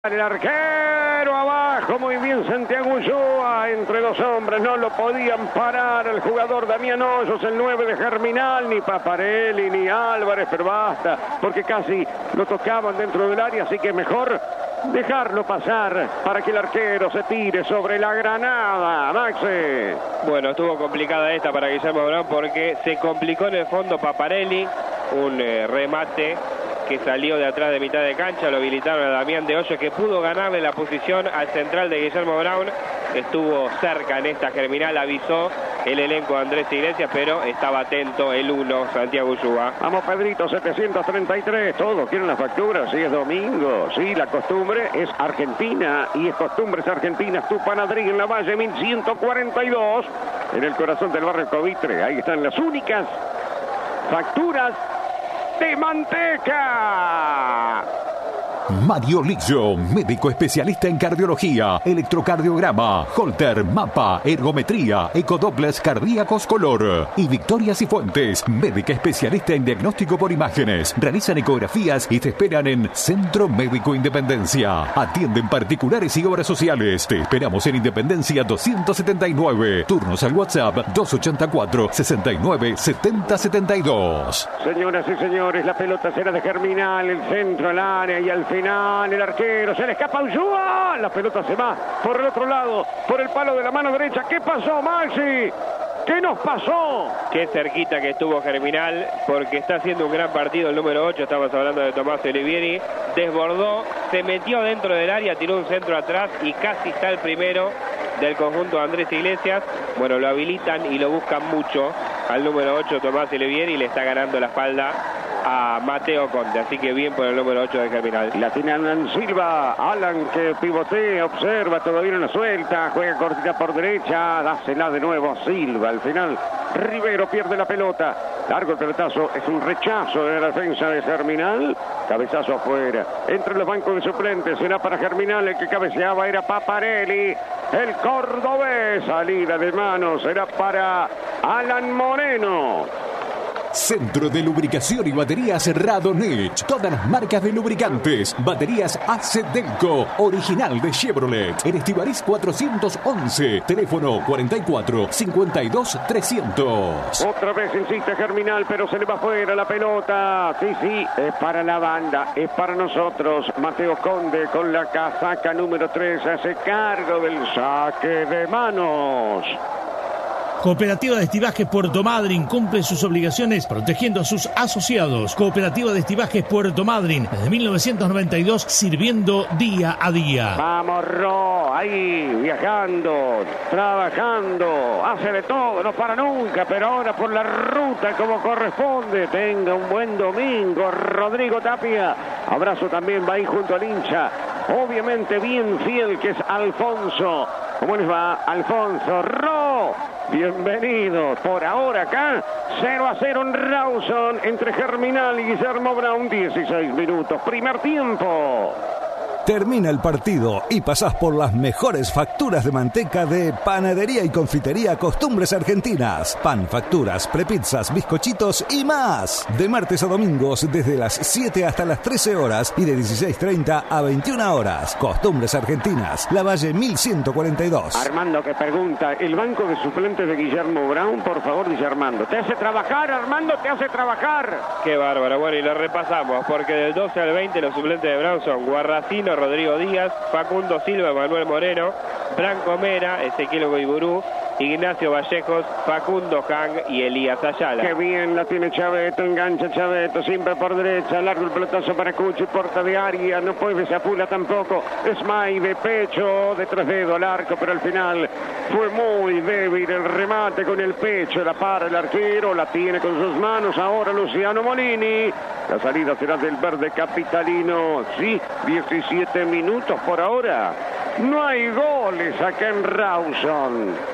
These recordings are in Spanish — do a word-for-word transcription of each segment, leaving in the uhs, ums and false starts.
El arquero abajo, muy bien Santiago Ulloa, entre dos hombres, no lo podían parar el jugador Damián Hoyos, el nueve de Germinal, ni Paparelli, ni Álvarez, pero basta, porque casi lo tocaban dentro del área, así que mejor dejarlo pasar para que el arquero se tire sobre la granada. Maxi. Bueno, estuvo complicada esta para Guillermo Brown porque se complicó en el fondo Paparelli, un eh, remate que salió de atrás de mitad de cancha, lo habilitaron a Damián de Hoyos, que pudo ganarle la posición al central de Guillermo Brown. Estuvo cerca en esta Germinal, avisó el elenco de Andrés Iglesias, pero estaba atento el uno, Santiago Ulloa. Vamos, Pedrito, setecientos treinta y tres, todos quieren la factura, sí, es domingo, sí, la costumbre es Argentina, y es Costumbres Argentinas, Tupanadrí en la Valle mil ciento cuarenta y dos, en el corazón del barrio Covitre. Ahí están las únicas facturas de manteca. Mario Lixo, médico especialista en cardiología, electrocardiograma, Holter, mapa, ergometría, ecodobles cardíacos color. Y Victoria Cifuentes, médica especialista en diagnóstico por imágenes. Realizan ecografías y te esperan en Centro Médico Independencia. Atienden particulares y obras sociales. Te esperamos en Independencia doscientos setenta y nueve. Turnos al WhatsApp dos ochenta y cuatro, sesenta y nueve, setenta setenta y dos. Señoras y señores, la pelota será de Germinal, el centro, el área y al final el arquero, se le escapa Ulloa, la pelota se va por el otro lado, por el palo de la mano derecha. ¿Qué pasó, Maxi? ¿Qué nos pasó? Qué cerquita que estuvo Germinal, porque está haciendo un gran partido el número ocho, estamos hablando de Tomás Olivieri. Desbordó, se metió dentro del área, tiró un centro atrás y casi está el primero del conjunto de Andrés Iglesias. Bueno, lo habilitan y lo buscan mucho al número ocho, Tomás Olivieri, y le está ganando la espalda a Mateo Conde, así que bien por el número ocho de Germinal. La tiene Alan Silva, Alan que pivotea, observa, todavía no la suelta, juega cortita por derecha, dásela de nuevo Silva, al final Rivero pierde la pelota, largo el pelotazo, es un rechazo de la defensa de Germinal, cabezazo afuera, entre los bancos de suplentes, será para Germinal, el que cabeceaba era Paparelli, el cordobés, salida de mano, será para Alan Moreno. Centro de Lubricación y Baterías Radonech. Todas las marcas de lubricantes. Baterías A C Delco, original de Chevrolet. En Estivariz cuatrocientos once. Teléfono cuarenta y cuatro, cincuenta y dos, trescientos. Otra vez insiste Germinal, pero se le va fuera la pelota. Sí, sí, es para la banda, es para nosotros. Mateo Conde con la casaca número tres hace cargo del saque de manos. Cooperativa de Estibajes Puerto Madryn cumple sus obligaciones protegiendo a sus asociados. Cooperativa de Estibajes Puerto Madryn, desde mil novecientos noventa y dos, sirviendo día a día. Vamos, Ro, ahí, viajando, trabajando, hace de todo, no para nunca, pero ahora por la ruta como corresponde. Tenga un buen domingo, Rodrigo Tapia. Abrazo también, va ahí junto al hincha. Obviamente bien fiel que es Alfonso. ¿Cómo les va, Alfonso? Ro, bienvenido. Por ahora acá, cero a cero en Rawson entre Germinal y Guillermo Brown, dieciséis minutos. Primer tiempo. Termina el partido y pasás por las mejores facturas de manteca de Panadería y Confitería Costumbres Argentinas. Pan, facturas, prepizzas, bizcochitos y más. De martes a domingos desde las siete hasta las trece horas y de dieciséis treinta a veintiuna horas. Costumbres Argentinas, La Valle mil ciento cuarenta y dos. Armando que pregunta, el banco de suplentes de Guillermo Brown, por favor, dice Armando. ¿Te hace trabajar, Armando? ¿Te hace trabajar? Qué bárbaro. Bueno, y lo repasamos, porque del doce al veinte los suplentes de Brown son Guarracino, Rodrigo Díaz, Facundo Silva, Manuel Moreno, Branco Mera, Ezequiel Goiburú, Ignacio Vallejos, Facundo Hang y Elías Ayala. Qué bien la tiene Chaveto, engancha Chaveto, siempre por derecha, largo el pelotazo para Cuchi, porta de área, no puede, se apula tampoco, Esmay de pecho, de tres dedos al arco, pero al final fue muy débil el remate con el pecho, la para el arquero, la tiene con sus manos, ahora Luciano Molini, la salida será del verde capitalino, sí, diecisiete minutos por ahora, no hay goles acá en Rawson.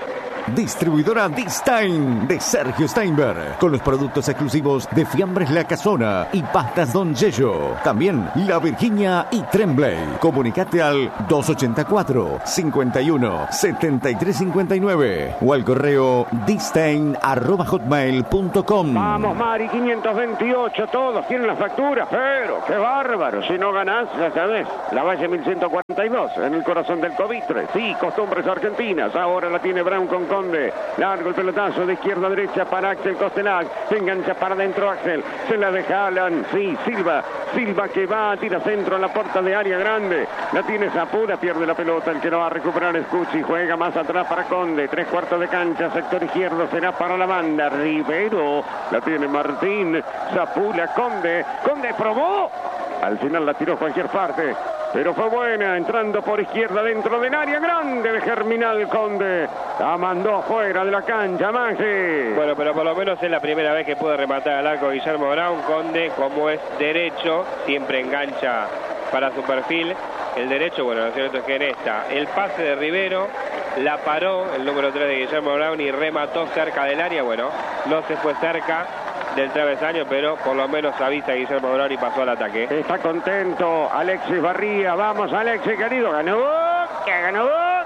Distribuidora Distain de Sergio Steinberg, con los productos exclusivos de Fiambres La Casona y Pastas Don Yello. También La Virginia y Tremblay. Comunicate al dos ochenta y cuatro, cincuenta y uno, setenta y tres cincuenta y nueve o al correo distain arroba hotmail punto com. Vamos, Mari, quinientos veintiocho, todos tienen las facturas, pero qué bárbaro, si no ganás, ya sabes, la Valle mil ciento cuarenta y dos, en el corazón del Covitre, sí, costumbres argentinas, ahora la tiene Brown con Conde, largo el pelotazo de izquierda a derecha para Axel Costelac, se engancha para adentro Axel, se la deja Alan, sí, Silva, Silva que va, tira centro a la puerta de área grande, la tiene Zapura, pierde la pelota, el que lo va a recuperar es Cucci, juega más atrás para Conde, tres cuartos de cancha, sector izquierdo será para la banda, Rivero, la tiene Martín, Zapula, Conde, Conde probó, al final la tiró a cualquier parte, pero fue buena, entrando por izquierda dentro del área grande de Germinal Conde, la mandó fuera de la cancha, Maxi. Bueno, pero por lo menos es la primera vez que puede rematar al arco Guillermo Brown. Conde, como es derecho, siempre engancha para su perfil. El derecho, bueno, lo cierto es que en esta, el pase de Rivero, la paró el número tres de Guillermo Brown y remató cerca del área. Bueno, no se fue cerca del travesaño, pero por lo menos avisa a Guillermo Brown y pasó al ataque. Está contento Alexis Barría, vamos Alexis querido, ganó Boca, ganó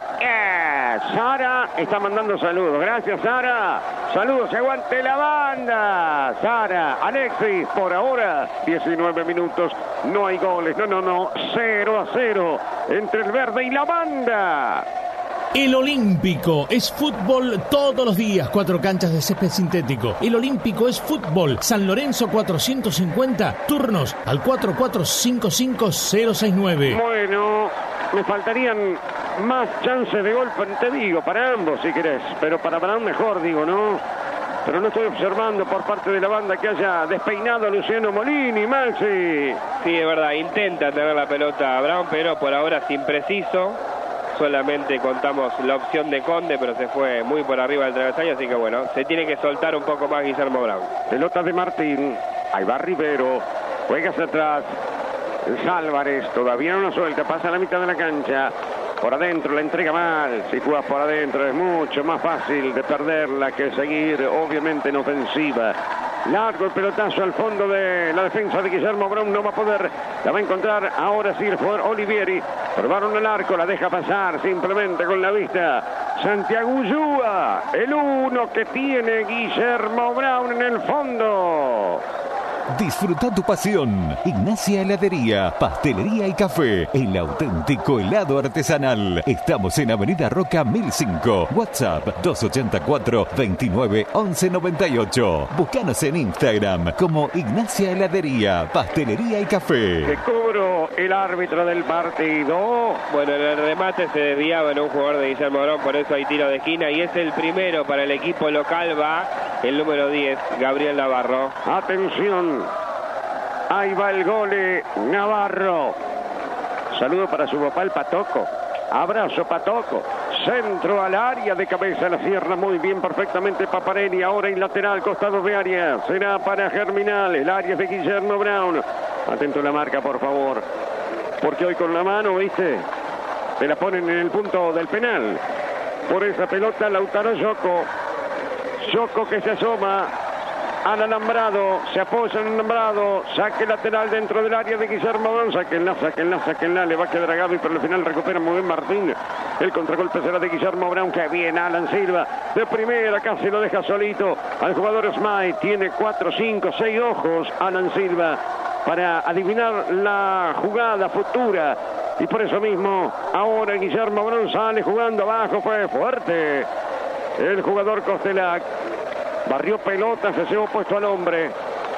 Boca. Sara está mandando saludos, gracias Sara, saludos, aguante la banda. Sara, Alexis, por ahora diecinueve minutos, no hay goles, no, no, no, cero a cero entre el verde y la banda. El Olímpico es fútbol todos los días, cuatro canchas de césped sintético. El Olímpico es fútbol. San Lorenzo cuatrocientos cincuenta, turnos al cuatro cuatro cinco cinco cero seis nueve. Bueno, me faltarían más chances de gol, te digo, para ambos si querés, pero para Brown mejor, digo, ¿no? Pero no estoy observando por parte de la banda que haya despeinado a Luciano Molini, Maxi. Sí, es verdad, intenta tener la pelota a Brown, pero por ahora es impreciso. Solamente contamos la opción de Conde, pero se fue muy por arriba del travesaño, así que bueno, se tiene que soltar un poco más Guillermo Brown. Pelota de Martín, ahí va Rivero, juega hacia atrás, Álvarez, todavía no la suelta, pasa a la mitad de la cancha, por adentro la entrega mal, si juegas por adentro es mucho más fácil de perderla que seguir, obviamente en ofensiva. Largo el pelotazo al fondo de la defensa de Guillermo Brown, no va a poder, la va a encontrar ahora sí el jugador Olivieri, probaron el arco, la deja pasar simplemente con la vista. Santiago Ullúa, el uno que tiene Guillermo Brown en el fondo. Disfruta tu pasión. Ignacia Heladería, Pastelería y Café. El auténtico helado artesanal. Estamos en Avenida Roca mil cinco. WhatsApp dos ochenta y cuatro, veintinueve, once noventa y ocho. Búscanos en Instagram como Ignacia Heladería, Pastelería y Café. Que cobró el árbitro del partido. Bueno, en el remate se desviaba en un jugador de Guillermo Brown, por eso hay tiro de esquina y es el primero para el equipo local. Va el número diez, Gabriel Navarro. Atención. Ahí va el gole Navarro. Saludo para su papá el Patoco. Abrazo Patoco. Centro al área, de cabeza la cierra muy bien, perfectamente Paparelli. Ahora en lateral, costado de área. Será para Germinal. El área es de Guillermo Brown. Atento a la marca, por favor. Porque hoy con la mano, ¿viste? Se la ponen en el punto del penal. Por esa pelota, Lautaro Yoko. Yoko que se asoma al alambrado, se apoya en el alambrado, saque lateral dentro del área de Guillermo Brown, saquenla, saquenla, saquenla, le va a quedar a Gaby, pero al final recupera muy bien Martín. El contragolpe será de Guillermo Brown, que bien Alan Silva, de primera casi lo deja solito al jugador Smite, tiene cuatro, cinco, seis ojos Alan Silva para adivinar la jugada futura, y por eso mismo ahora Guillermo Brown sale jugando abajo, fue fuerte el jugador Costelac. Barrió pelota, se llevó puesto al hombre.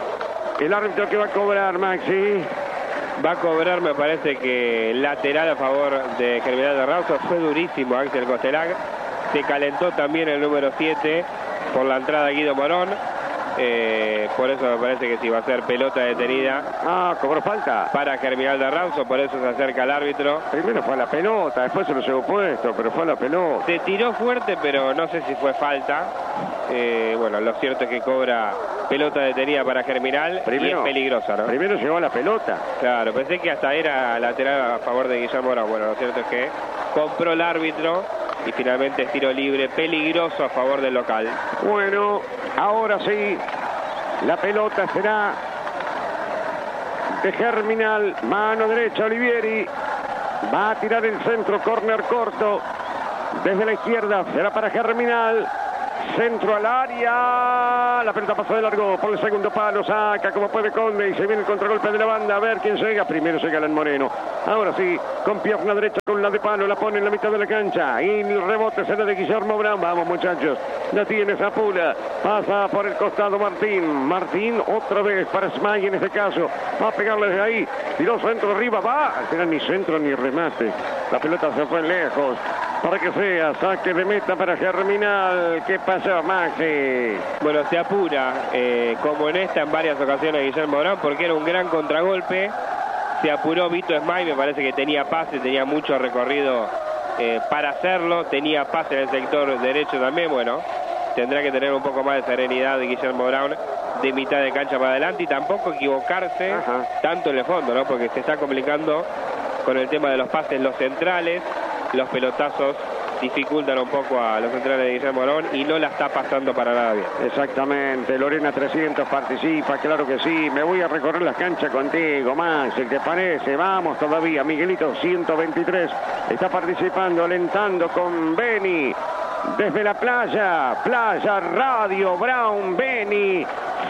El árbitro que va a cobrar, Maxi. Va a cobrar, me parece que lateral a favor de Germinal de Rawson. Fue durísimo Axel Costelac. Se calentó también el número siete por la entrada de Guido Morón. Eh, por eso me parece que sí va a ser pelota detenida. Ah, cobró falta. Para Germinal de Rawson, por eso se acerca el árbitro. Primero fue a la pelota, después se lo llevó puesto, pero fue a la pelota. Se tiró fuerte, pero no sé si fue falta. Eh, bueno, lo cierto es que cobra pelota detenida para Germinal. Primero, y es peligrosa, ¿no? Primero llegó a la pelota. Claro, pensé que hasta era lateral a favor de Guillermo Brown. Bueno, lo cierto es que compró el árbitro y finalmente es tiro libre peligroso a favor del local. Bueno, ahora sí, la pelota será de Germinal, mano derecha Olivieri, va a tirar el centro, córner corto, desde la izquierda, será para Germinal, centro al área, la pelota pasó de largo por el segundo palo, saca como puede Conde y se viene el contragolpe de la banda, a ver quién llega, primero llega Alan Moreno, ahora sí, con pierna derecha con la de palo, la pone en la mitad de la cancha y el rebote será de Guillermo Brown, vamos muchachos, la tiene Zapula, pasa por el costado Martín, Martín otra vez para Smay en este caso, va a pegarle desde ahí, tiró centro arriba, va, al final ni centro ni remate, la pelota se fue lejos, para que sea saque de meta para Germinal. ¿Qué pasó, Maxi? Bueno, se apura, eh, como en esta en varias ocasiones Guillermo Brown, porque era un gran contragolpe. Se apuró Vito Smay, me parece que tenía pase, tenía mucho recorrido eh, para hacerlo, tenía pase en el sector derecho también. Bueno, tendrá que tener un poco más de serenidad de Guillermo Brown de mitad de cancha para adelante y tampoco equivocarse Ajá. tanto en el fondo, ¿no? Porque se está complicando con el tema de los pases los centrales. Los pelotazos dificultan un poco a los centrales de Guillermo Brown y no la está pasando para nada bien. Exactamente, Lorena trescientos participa, claro que sí, me voy a recorrer las canchas contigo, Max, ¿qué te parece? Vamos todavía, Miguelito ciento veintitrés está participando, alentando con Beni, desde la playa, Playa Radio, Brown, Beni,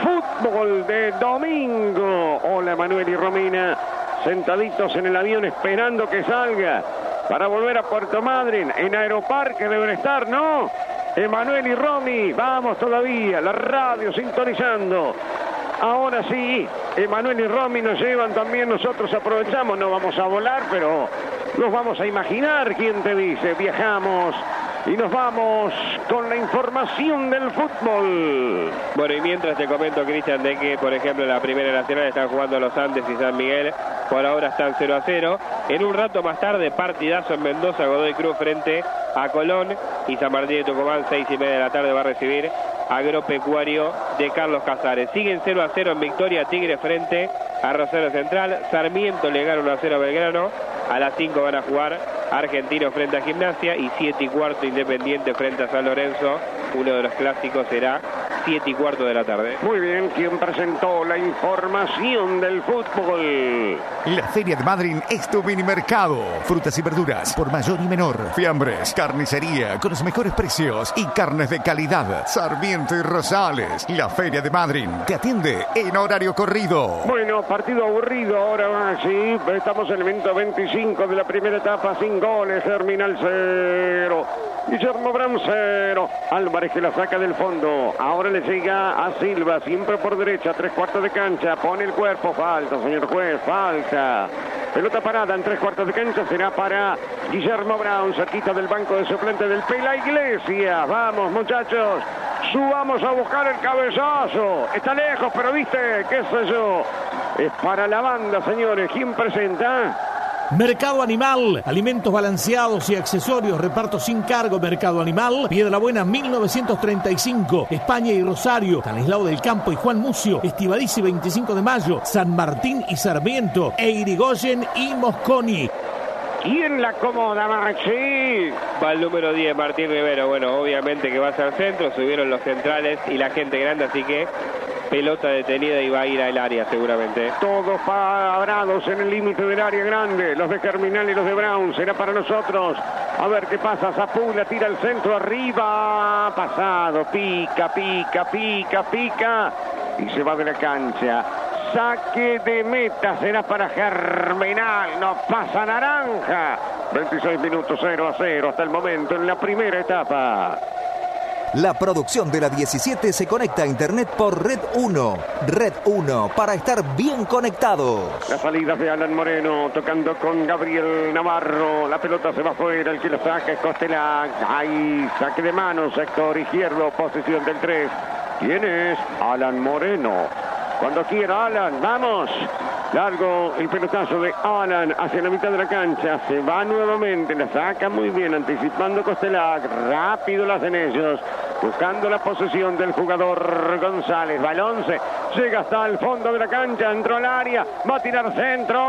fútbol de domingo. Hola Manuel y Romina, sentaditos en el avión esperando que salga para volver a Puerto Madryn, en Aeroparque deben estar, ¿no? Emanuel y Romy, vamos todavía, la radio sintonizando. Ahora sí, Emanuel y Romy nos llevan también, nosotros aprovechamos, no vamos a volar, pero nos vamos a imaginar, ¿quién te dice? Viajamos y nos vamos con la información del fútbol. Bueno, y mientras te comento, Cristian, de que, por ejemplo, en la Primera Nacional están jugando los Andes y San Miguel, por ahora están cero a cero. En un rato más tarde, partidazo en Mendoza, Godoy Cruz frente a Colón, y San Martín de Tucumán, seis y media de la tarde, va a recibir Agropecuario de Carlos Casares. Siguen cero a cero en victoria Tigre frente a Rosario Central. Sarmiento le gana uno a cero a Belgrano. A las cinco van a jugar Argentino frente a Gimnasia y siete y cuarto Independiente frente a San Lorenzo. Uno de los clásicos será siete y cuarto de la tarde. Muy bien, quien presentó la información del fútbol. La Feria de Madryn es tu mini mercado. Frutas y verduras por mayor y menor. Fiambres, carnicería con los mejores precios y carnes de calidad. Sarmiento y Rosales. La Feria de Madryn te atiende en horario corrido. Bueno, partido aburrido ahora, sí. Estamos en el minuto veinticinco de la primera etapa, sin goles. Germinal cero. Guillermo Brown cero. Álvarez que la saca del fondo. Ahora le llega a Silva, siempre por derecha, tres cuartos de cancha. Pone el cuerpo, falta, señor juez, falta. Pelota parada en tres cuartos de cancha, será para Guillermo Brown, cerquita del banco de suplente del Pela Iglesia. Vamos, muchachos, subamos a buscar el cabezazo. Está lejos, pero viste, qué sé yo. Es para la banda, señores. ¿Quién presenta? Mercado Animal, alimentos balanceados y accesorios, reparto sin cargo. Mercado Animal, Piedrabuena mil novecientos treinta y cinco, España y Rosario, Stanislao del Campo y Juan Mucio, Estivalici veinticinco de mayo, San Martín y Sarmiento, e Irigoyen y Mosconi. ¿Quién la acomoda, Maxi? Va el número diez, Martín Rivero. Bueno, obviamente que va a ser centro, subieron los centrales y la gente grande, así que pelota detenida y va a ir al área seguramente. Todos parados en el límite del área grande. Los de Germinal y los de Brown. Será para nosotros. A ver qué pasa. Zapula tira el centro arriba. Pasado. Pica, pica, pica, pica. Y se va de la cancha. Saque de meta será para Germinal. No pasa naranja. veintiséis minutos, cero a cero hasta el momento en la primera etapa. La producción de la diecisiete se conecta a internet por Red uno. Red uno, para estar bien conectados. La salida de Alan Moreno, tocando con Gabriel Navarro. La pelota se va afuera, el que lo saca es Costelac. Ahí, saque de mano, sector izquierdo, posición del tres. ¿Quién es? Alan Moreno. Cuando quiera Alan, vamos. Largo el pelotazo de Alan hacia la mitad de la cancha. Se va nuevamente, la saca muy bien, anticipando Costelac. Rápido lo hacen ellos, buscando la posesión del jugador González. Balón se llega hasta el fondo de la cancha, entró al área, va a tirar centro.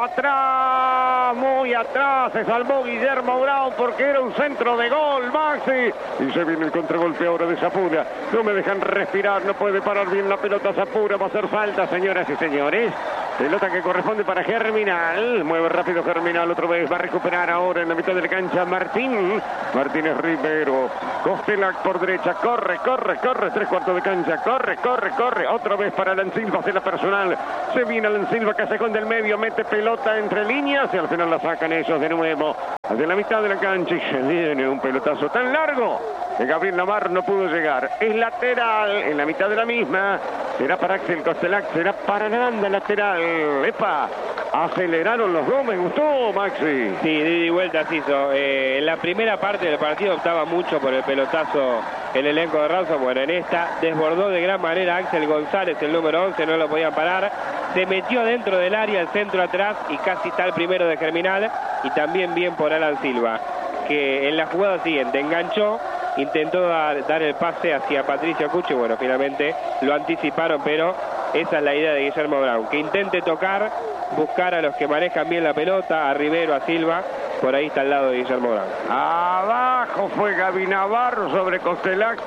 atrás, muy atrás, se salvó Guillermo Brown porque era un centro de gol, Maxi. Y se viene el contragolpe ahora de Zapura. No me dejan respirar, no puede parar bien la pelota Zapura, va a hacer falta, señoras y señores. Pelota que corresponde para Germinal. Mueve rápido Germinal otra vez. Va a recuperar ahora en la mitad de la cancha Martín. Martínez Rivero. Costelac por derecha. Corre, corre, corre. Tres cuartos de cancha. Corre, corre, corre. Otra vez para Alan Silva. Hace la personal. Se viene Alan Silva, Casejón del medio. Mete pelota entre líneas. Y al final la sacan ellos de nuevo. Hacia la mitad de la cancha. Y se viene un pelotazo tan largo que Gabriel Navarro no pudo llegar. Es lateral en la mitad de la misma. Será para Axel Costelac. Será para Nanda lateral. ¡Epa! Aceleraron los dos, me gustó, Maxi. Sí, de ida y vuelta se hizo. Eh, en la primera parte del partido optaba mucho por el pelotazo el elenco de Rawson. Bueno, en esta desbordó de gran manera Axel González, el número once, no lo podían parar. Se metió dentro del área, el centro atrás y casi está el primero de Germinal. Y también bien por Alan Silva, que en la jugada siguiente enganchó, intentó dar, dar el pase hacia Patricio Cuchi. Bueno, finalmente lo anticiparon, pero esa es la idea de Guillermo Brown, que intente tocar, buscar a los que manejan bien la pelota, a Rivero, a Silva. Por ahí está al lado de Guillermo Brown. Abajo fue Gaby Navarro sobre Costelac.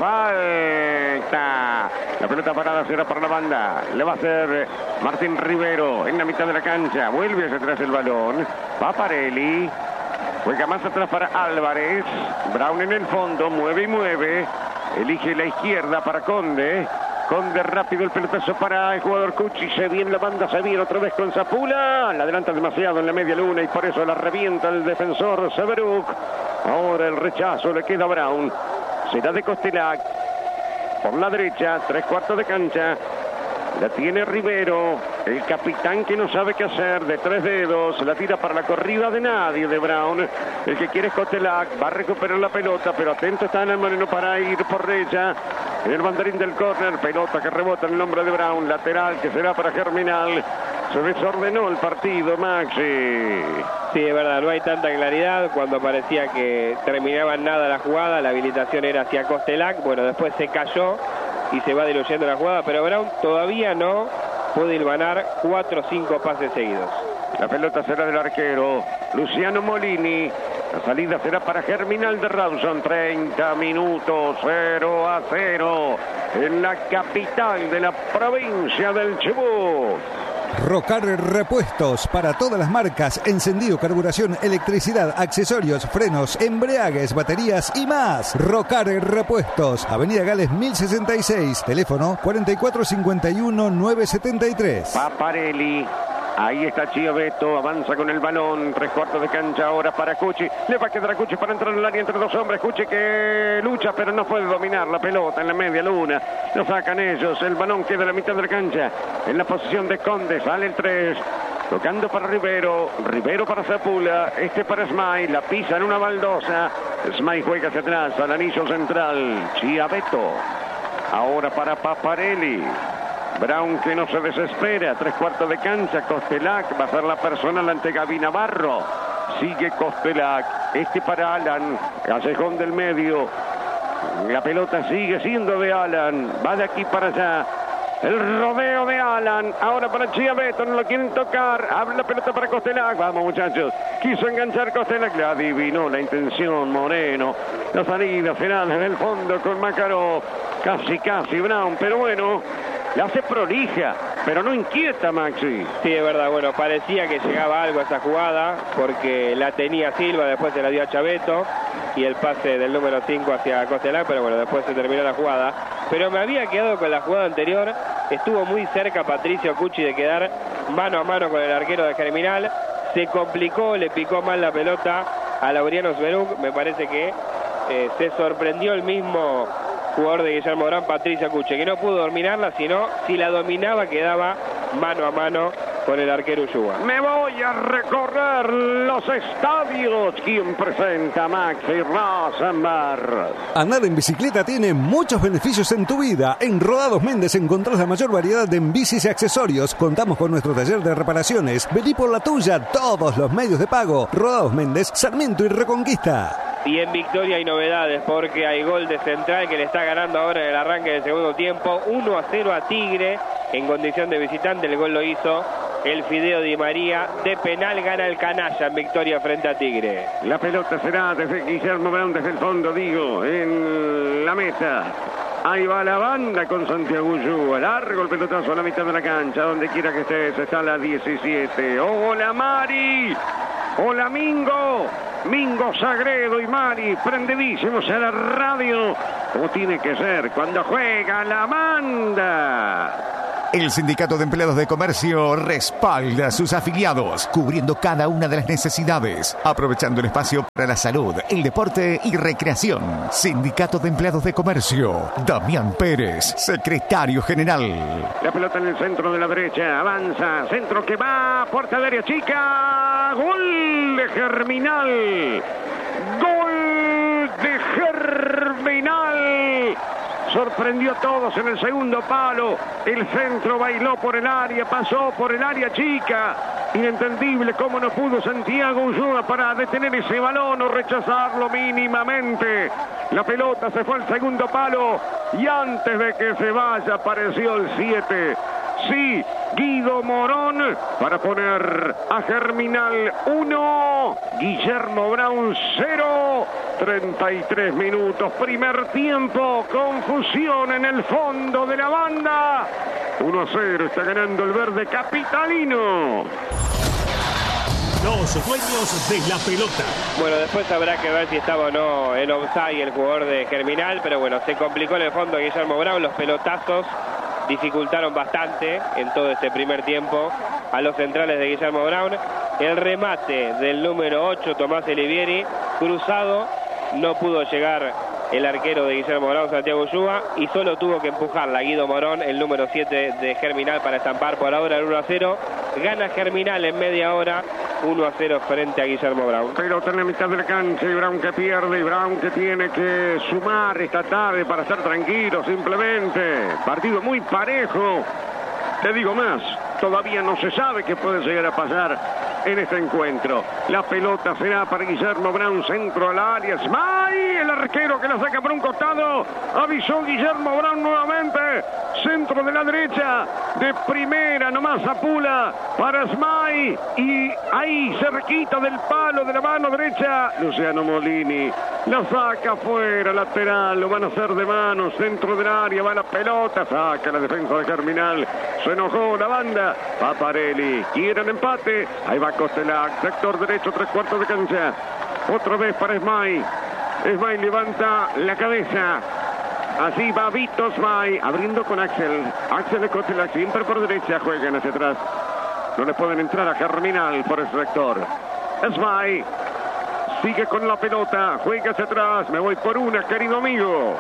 Falta. La pelota parada será para la banda. Le va a hacer Martín Rivero en la mitad de la cancha. Vuelve hacia atrás el balón. Va Parelli. Juega más atrás para Álvarez. Brown en el fondo. Mueve y mueve. Elige la izquierda para Conde. Conde rápido el pelotazo para el jugador Cuchi. Se viene la banda, se viene otra vez con Zapula. La adelanta demasiado en la media luna y por eso la revienta el defensor Severuk. Ahora el rechazo le queda a Brown. Será de Costelac. Por la derecha, tres cuartos de cancha. La tiene Rivero, el capitán que no sabe qué hacer, de tres dedos, la tira para la corrida de nadie de Brown. El que quiere es Costelac, va a recuperar la pelota, pero atento está en el Moreno para ir por ella. El banderín del córner, pelota que rebota en el nombre de Brown, lateral que será para Germinal. Se desordenó el partido, Maxi. Sí, es verdad, no hay tanta claridad. Cuando parecía que terminaba en nada la jugada, la habilitación era hacia Costelac. Bueno, después se cayó y se va diluyendo la jugada, pero Brown todavía no puede hilvanar cuatro o cinco pases seguidos. La pelota será del arquero Luciano Molini. La salida será para Germinal de Rawson. treinta minutos, cero a cero en la capital de la provincia del Chubut. Rocar Repuestos para todas las marcas, encendido, carburación, electricidad, accesorios, frenos, embriagues, baterías y más. Rocar Repuestos, Avenida Gales mil sesenta y seis, teléfono cuarenta y cuatro cincuenta y uno novecientos setenta y tres. Paparelli. Ahí está Chiaveto, avanza con el balón, tres cuartos de cancha ahora para Cuchi. Le va a quedar a Cuchi para entrar en el área entre dos hombres. Cuchi que lucha, pero no puede dominar la pelota en la media luna. Lo sacan ellos, el balón queda en la mitad de la cancha. En la posición de Conde, sale el tres. Tocando para Rivero, Rivero para Zapula, este para Smay, la pisa en una baldosa. Smay juega hacia atrás, al anillo central, Chiaveto. Ahora para Paparelli. Brown que no se desespera, tres cuartos de cancha, Costelac va a ser la personal ante Gaby Navarro. Sigue Costelac, este para Alan, Callejón del medio. La pelota sigue siendo de Alan, va de aquí para allá. El rodeo de Alan, ahora para Chiaveto, no lo quieren tocar. Abre la pelota para Costelac, vamos muchachos. Quiso enganchar Costelac, la adivinó la intención Moreno. La salida final en el fondo con Makarov. Casi, casi Brown, pero bueno, la hace prolija, pero no inquieta, Maxi. Sí, es verdad, bueno, parecía que llegaba algo a esa jugada, porque la tenía Silva, después se la dio a Chiaveto, y el pase del número cinco hacia Costelac, pero bueno, después se terminó la jugada. Pero me había quedado con la jugada anterior, estuvo muy cerca Patricio Cuchi de quedar mano a mano con el arquero de Germinal, se complicó, le picó mal la pelota a Laureano Sveruk, me parece que eh, se sorprendió el mismo jugador de Guillermo Brown, Patricio Cuchi, que no pudo dominarla, sino si la dominaba quedaba mano a mano con el arquero Ulloa. Me voy a recorrer los estadios. ¿Quién presenta? Maxi Rosenberg. Andar en bicicleta tiene muchos beneficios en tu vida. En Rodados Méndez encontrás la mayor variedad de bicis y accesorios. Contamos con nuestro taller de reparaciones. Vení por la tuya, todos los medios de pago. Rodados Méndez, Sarmiento y Reconquista. Y en Victoria hay novedades porque hay gol de Central que le está ganando ahora en el arranque del segundo tiempo. uno a cero a Tigre en condición de visitante. El gol lo hizo el Fideo Di María. De penal gana el canalla en victoria frente a Tigre. La pelota será desde Guillermo Brown, desde el fondo, digo, en la meta. Ahí va la banda con Santiago Ullúa. Largo el pelotazo a la mitad de la cancha. Donde quiera que estés, está la diecisiete. ¡Hola, Mari! ¡Hola, Mingo! Mingo Sagredo y Mari, prendidísimos a la radio, como tiene que ser cuando juega la Amanda. El Sindicato de Empleados de Comercio respalda a sus afiliados, cubriendo cada una de las necesidades, aprovechando el espacio para la salud, el deporte y recreación. Sindicato de Empleados de Comercio, Damián Pérez, secretario general. La pelota en el centro de la derecha, avanza, centro que va, puerta de área chica, gol de Germinal, gol de Germinal. Sorprendió a todos en el segundo palo. El centro bailó por el área, pasó por el área chica. Inentendible cómo no pudo Santiago Ullúa para detener ese balón o rechazarlo mínimamente. La pelota se fue al segundo palo y antes de que se vaya apareció el siete. Sí, Guido Morón para poner a Germinal uno, Guillermo Brown cero. treinta y tres minutos, primer tiempo, confusión en el fondo de la banda. uno a cero, está ganando el verde capitalino. Los dueños de la pelota. Bueno, después habrá que ver si estaba o no en offside el jugador de Germinal, pero bueno, se complicó en el fondo Guillermo Brown. Los pelotazos dificultaron bastante en todo este primer tiempo a los centrales de Guillermo Brown. El remate del número ocho, Tomás Olivieri, cruzado, no pudo llegar el arquero de Guillermo Brown, Santiago Ullúa, y solo tuvo que empujarla Guido Morón, el número siete de Germinal, para estampar por ahora el uno a cero. Gana Germinal en media hora, uno a cero frente a Guillermo Brown. Pelota en la mitad de la cancha y Brown que pierde, y Brown que tiene que sumar esta tarde para estar tranquilo simplemente. Partido muy parejo. Te digo más, todavía no se sabe qué puede llegar a pasar en este encuentro. La pelota será para Guillermo Brown, centro al área. Smay, el arquero que la saca por un costado. Avisó Guillermo Brown nuevamente. Centro de la derecha, de primera nomás Apula para Smay. Y ahí cerquita del palo de la mano derecha, Luciano Molini la saca afuera, lateral. Lo van a hacer de mano, centro del área, va la pelota, saca la defensa de Germinal. Se enojó la banda. Paparelli quiere el empate. Ahí va Costelac, sector derecho, tres cuartos de cancha. Otra vez para Smay. Smay levanta la cabeza. Así va Vito Smay, abriendo con Axel. Axel de Costelac, siempre por derecha, juegan hacia atrás. No le pueden entrar a Germinal por ese sector. Smay sigue con la pelota, juega hacia atrás. Me voy por una, querido amigo.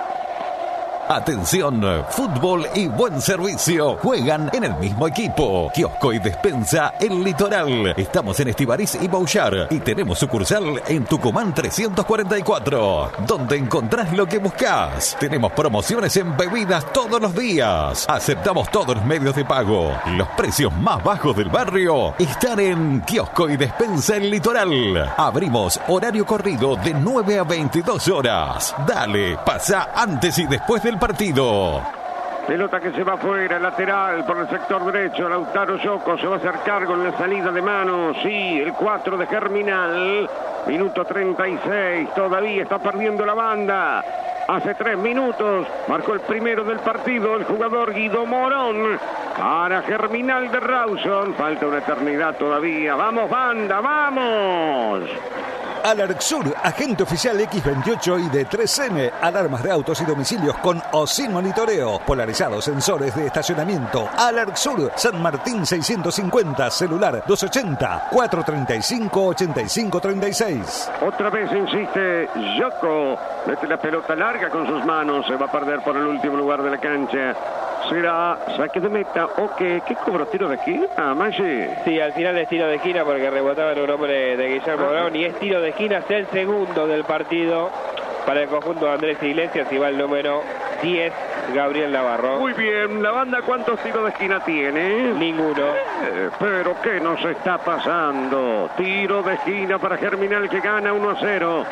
Atención, fútbol y buen servicio juegan en el mismo equipo. Kiosco y Despensa El Litoral. Estamos en Estivariz y Bouchard y tenemos sucursal en Tucumán trescientos cuarenta y cuatro, donde encontrás lo que buscás. Tenemos promociones en bebidas todos los días. Aceptamos todos los medios de pago. Los precios más bajos del barrio están en Kiosco y Despensa El Litoral. Abrimos horario corrido de nueve a veintidós horas. Dale, pasa antes y después del partido. Pelota que se va afuera, lateral por el sector derecho. Lautaro Yoko se va a hacer cargo en la salida de mano. Sí, el cuatro de Germinal. Minuto treinta y seis. Todavía está perdiendo la banda. Hace tres minutos marcó el primero del partido el jugador Guido Morón para Germinal de Rawson. Falta una eternidad todavía. ¡Vamos, banda, vamos! Alarcsur, agente oficial equis veintiocho y de tres eme, alarmas de autos y domicilios con o sin monitoreo, polarizados, sensores de estacionamiento. Alarcsur, San Martín seiscientos cincuenta, celular dos ochenta, cuatro treinta y cinco, ochenta y cinco treinta y seis. Otra vez insiste Yoko, mete la pelota larga con sus manos, se va a perder por el último lugar de la cancha. Será saque de meta o qué, ¿qué cobró? ¿Tiro de esquina, Maggi? Sí, al final es tiro de esquina porque rebotaba en un hombre de Guillermo ah. Brown y es tiro de esquina, es el segundo del partido para el conjunto de Andrés Iglesias y va el número diez, Gabriel Navarro. Muy bien, ¿la banda cuántos tiros de esquina tiene? Ninguno. Eh, pero ¿qué nos está pasando? Tiro de esquina para Germinal que gana uno a cero.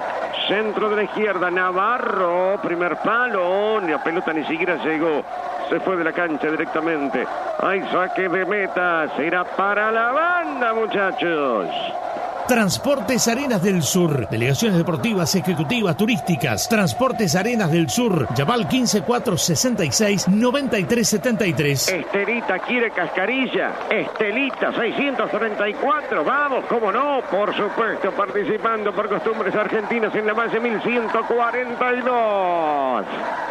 Centro de la izquierda, Navarro, primer palo, la pelota ni siquiera llegó. se fue de la cancha directamente. Hay saque de meta, será para la banda, muchachos. Transportes Arenas del Sur. Delegaciones deportivas, ejecutivas, turísticas. Transportes Arenas del Sur. Llamar quince cuatro sesenta y seis noventa y tres setenta y tres. Estelita quiere cascarilla. Estelita seiscientos treinta y cuatro. Vamos, cómo no. Por supuesto, participando por Costumbres Argentinas en la Valle mil ciento cuarenta y dos.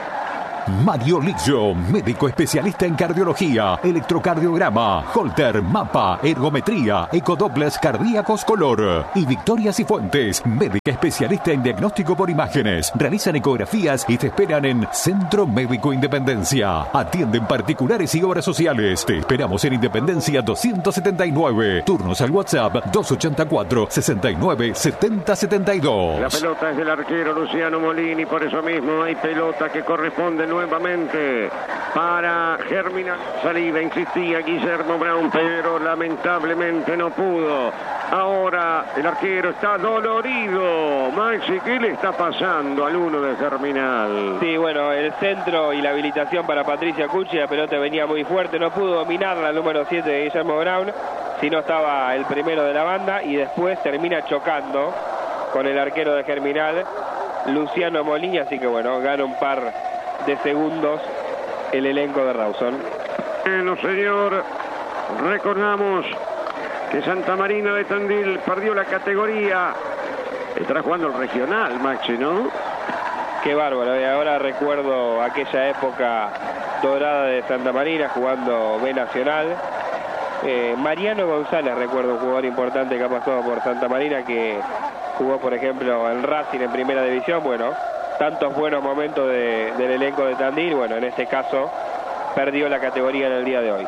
Mario Lixio, médico especialista en cardiología, electrocardiograma, Holter, mapa, ergometría, ecodobles cardíacos color. Y Victoria Cifuentes, médica especialista en diagnóstico por imágenes. Realizan ecografías y te esperan en Centro Médico Independencia. Atienden particulares y obras sociales. Te esperamos en Independencia doscientos setenta y nueve. Turnos al WhatsApp dos ochenta y cuatro sesenta y nueve setenta setenta y dos. La pelota es del arquero Luciano Molini, por eso mismo hay pelota que corresponde nuevamente para Germinal. Salida, insistía Guillermo Brown, pero lamentablemente no pudo. Ahora el arquero está dolorido. Maxi, ¿qué le está pasando al uno de Germinal? Sí, bueno, el centro y la habilitación para Patricia Cucci, la pelota venía muy fuerte, no pudo dominarla el número siete de Guillermo Brown, si no estaba el primero de la banda, y después termina chocando con el arquero de Germinal, Luciano Molini, así que bueno, gana un par de segundos el elenco de Rawson. Bueno, señor, recordamos que Santa Marina de Tandil perdió la categoría. Estará jugando el regional, Maxi, ¿no? Qué bárbaro, y ahora recuerdo aquella época dorada de Santa Marina jugando B Nacional. Eh, Mariano González, recuerdo, un jugador importante que ha pasado por Santa Marina, que jugó, por ejemplo, en Racing en Primera División. Bueno, tantos buenos momentos de, del elenco de Tandil. Bueno, en este caso perdió la categoría en el día de hoy.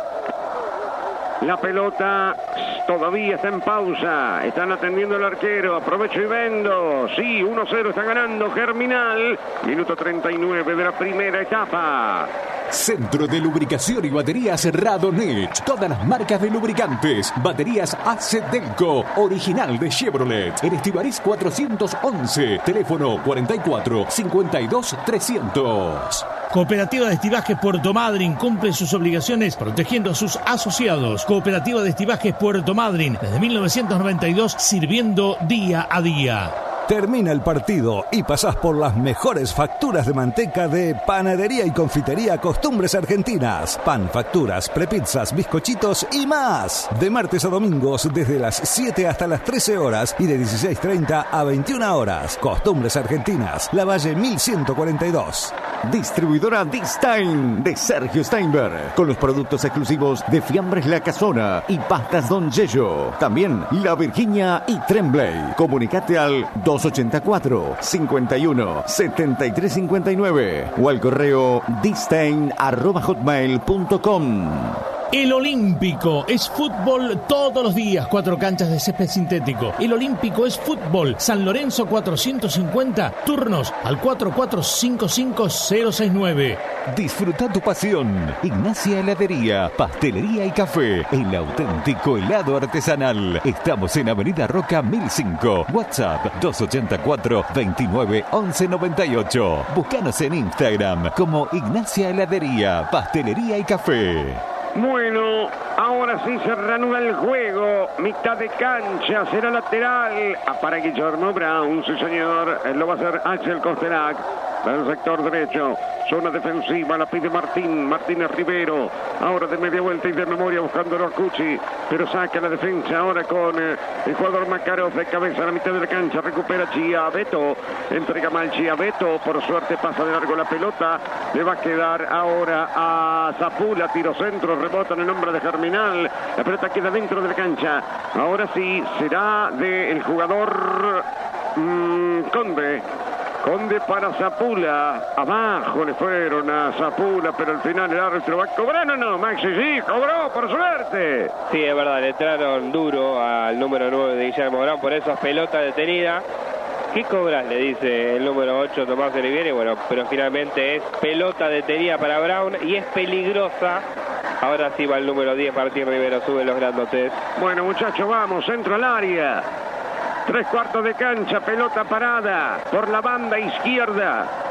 La pelota todavía está en pausa. Están atendiendo el arquero. Aprovecho y vendo. Sí, uno cero está ganando Germinal. Minuto treinta y nueve de la primera etapa. Centro de Lubricación y Baterías Radonet. Todas las marcas de lubricantes. Baterías A C Delco, original de Chevrolet. En Estivariz cuatrocientos once. Teléfono cuarenta y cuatro cincuenta y dos trescientos. Cooperativa de Estivajes Puerto Madryn cumple sus obligaciones protegiendo a sus asociados. Cooperativa de Estivajes Puerto Madryn, desde mil novecientos noventa y dos, sirviendo día a día. Termina el partido y pasás por las mejores facturas de manteca de Panadería y Confitería Costumbres Argentinas. Pan, facturas, prepizzas, bizcochitos y más. De martes a domingos desde las siete hasta las trece horas y de dieciséis treinta a veintiuna horas. Costumbres Argentinas, La Valle mil ciento cuarenta y dos. Distribuidora Distain de Sergio Steinberg, con los productos exclusivos de Fiambres La Casona y Pastas Don Yello. También La Virginia y Tremblay. Comunicate al dos ochenta y cuatro cincuenta y uno setenta y tres cincuenta y nueve o al correo distain arroba hotmail punto com. El Olímpico es fútbol todos los días, cuatro canchas de césped sintético. El Olímpico es fútbol. San Lorenzo cuatrocientos cincuenta, turnos al cuatro cuatro cinco cinco cero seis nueve. Disfruta tu pasión. Ignacia Heladería, Pastelería y Café. El auténtico helado artesanal. Estamos en Avenida Roca mil cinco. WhatsApp dos ochenta y cuatro veintinueve once noventa y ocho. Búscanos en Instagram como Ignacia Heladería, Pastelería y Café. Bueno, ahora sí se reanuda el juego. Mitad de cancha, será lateral. Ah, para Guillermo Brown, sí señor. Él lo va a hacer Axel Costelac. Del sector derecho. Zona defensiva, la pide Martín. Martínez Rivero. Ahora de media vuelta y de memoria buscándolo a Cucci. Pero saca la defensa ahora con eh, el jugador Makarov de cabeza a la mitad de la cancha. Recupera Chiaveto. Entrega mal Chiaveto. Por suerte pasa de largo la pelota. Le va a quedar ahora a Zapula. Tiro centro. Rebota en el nombre de Germinal. La pelota queda dentro de la cancha. Ahora sí será del jugador mmm, Conde. Conde para Zapula. Abajo le fueron a Zapula, pero al final el árbitro va a cobrar. No, no, Maxi, sí, cobró, por suerte. Sí, es verdad, le entraron duro al número nueve de Guillermo Brown, por eso es pelota detenida. ¿Qué cobras? Le dice el número ocho, Tomás Olivieri. Bueno, pero finalmente es pelota detenida para Brown y es peligrosa. Ahora sí va el número diez, Martín Rivero, sube los grandotes. Bueno, muchachos, vamos, centro al área. Tres cuartos de cancha, pelota parada por la banda izquierda.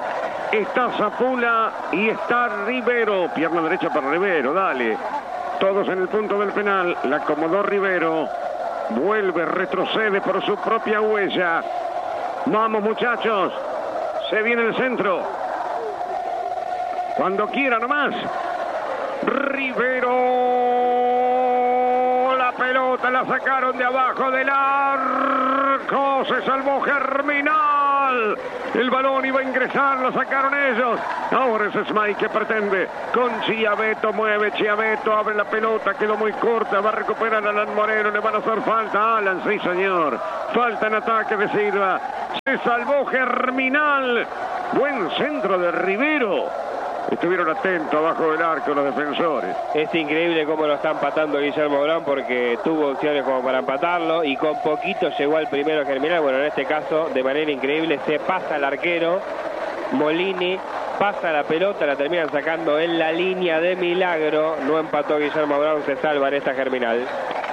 está Zapula y está Rivero. Pierna derecha para Rivero, dale. Todos en el punto del penal. La acomodó Rivero. Vuelve, retrocede por su propia huella. Vamos, muchachos. Se viene el centro. Cuando quiera nomás. Rivero. La pelota la sacaron de abajo del arco. Se salvó Germinal. El balón iba a ingresar, lo sacaron ellos. Ahora es Smay que pretende. Con Chiaveto, mueve Chiaveto, abre la pelota, quedó muy corta. Va a recuperar a Alan Moreno, le van a hacer falta a Alan, sí señor. Falta en ataque de Silva. Se salvó Germinal. Buen centro de Rivero. Estuvieron atentos abajo del arco los defensores. Es increíble cómo lo está empatando Guillermo Brown, porque tuvo opciones como para empatarlo y con poquito llegó al primero Germinal. Bueno, en este caso, de manera increíble, se pasa el arquero Molini, pasa la pelota, la terminan sacando en la línea de milagro. No empató Guillermo Brown, se salva en esta Germinal.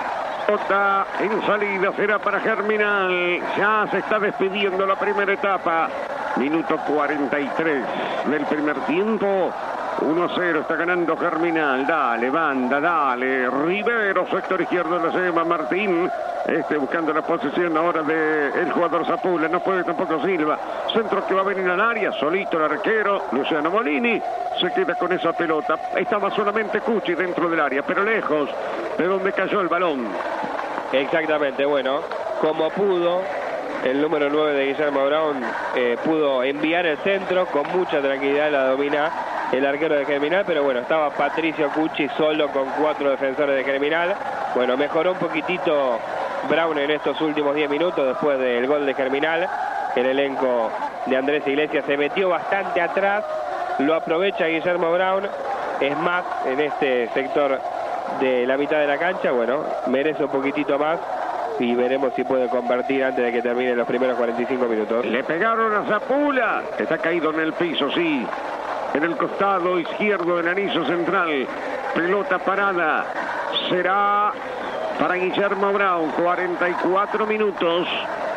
Pelota en salida será para Germinal. Ya se está despidiendo la primera etapa. Minuto cuarenta y tres del primer tiempo. uno a cero está ganando Germinal. Dale, banda, dale. Rivero, sector izquierdo de la lleva Martín. Este buscando la posición ahora del jugador Zapula. No puede tampoco Silva. Centro que va a venir al área. Solito el arquero Luciano Molini. Se queda con esa pelota. Estaba solamente Cucci dentro del área, pero lejos de donde cayó el balón. Exactamente, bueno, como pudo. El número nueve de Guillermo Brown eh, pudo enviar el centro con mucha tranquilidad, la domina el arquero de Germinal, pero bueno, estaba Patricio Cucci solo con cuatro defensores de Germinal. Bueno, mejoró un poquitito Brown en estos últimos diez minutos después del gol de Germinal. El elenco de Andrés Iglesias se metió bastante atrás, lo aprovecha Guillermo Brown, es más en este sector de la mitad de la cancha. Bueno, merece un poquitito más y veremos si puede convertir antes de que terminen los primeros cuarenta y cinco minutos. Le pegaron a Zapula. Está caído en el piso, sí. En el costado izquierdo del anillo central. Pelota parada. Será para Guillermo Brown. cuarenta y cuatro minutos.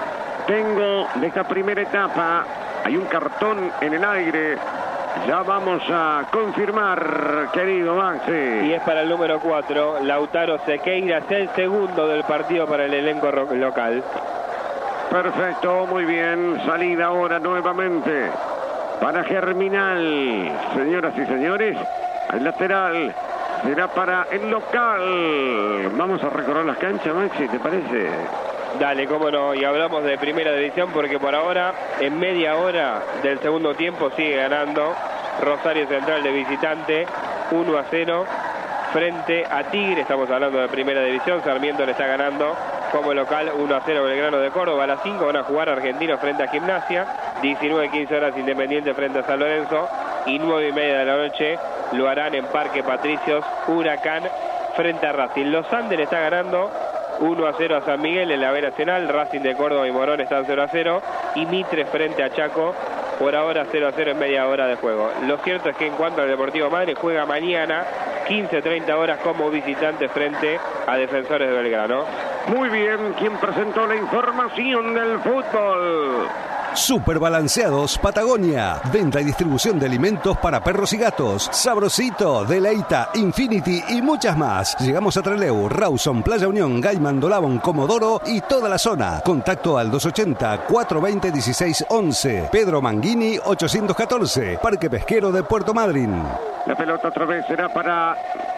Tengo de esta primera etapa. Hay un cartón en el aire. Ya vamos a confirmar, querido Maxi. Y es para el número cuatro, Lautaro Sequeiras, el segundo del partido para el elenco local. Perfecto, muy bien. Salida ahora nuevamente para Germinal. Señoras y señores, al lateral será para el local. Vamos a recorrer las canchas, Maxi, ¿te parece? Dale, cómo no, y hablamos de primera división porque por ahora, en media hora del segundo tiempo, sigue ganando Rosario Central de visitante, uno a cero, frente a Tigre. Estamos hablando de primera división. Sarmiento le está ganando como local uno a cero Belgrano de Córdoba. A las cinco van a jugar Argentinos frente a Gimnasia, diecinueve quince horas Independiente frente a San Lorenzo, y nueve y media de la noche lo harán en Parque Patricios, Huracán frente a Racing. Los Andes le está ganando uno a cero a San Miguel en la Vera Nacional. Racing de Córdoba y Morón están cero a cero. Y Mitre frente a Chaco, por ahora cero a cero en media hora de juego. Lo cierto es que en cuanto al Deportivo Madre, juega mañana quince treinta horas como visitante frente a Defensores de Belgrano. Muy bien, quien presentó la información del fútbol. Super Balanceados Patagonia. Venta y distribución de alimentos para perros y gatos. Sabrosito, Deleita, Infinity y muchas más. Llegamos a Trelew, Rawson, Playa Unión, Gaiman, Dolabón, Comodoro y toda la zona. Contacto al dos ochenta, cuatrocientos veinte, dieciséis once. Pedro Manguini, ochocientos catorce. Parque Pesquero de Puerto Madryn. La pelota otra vez será para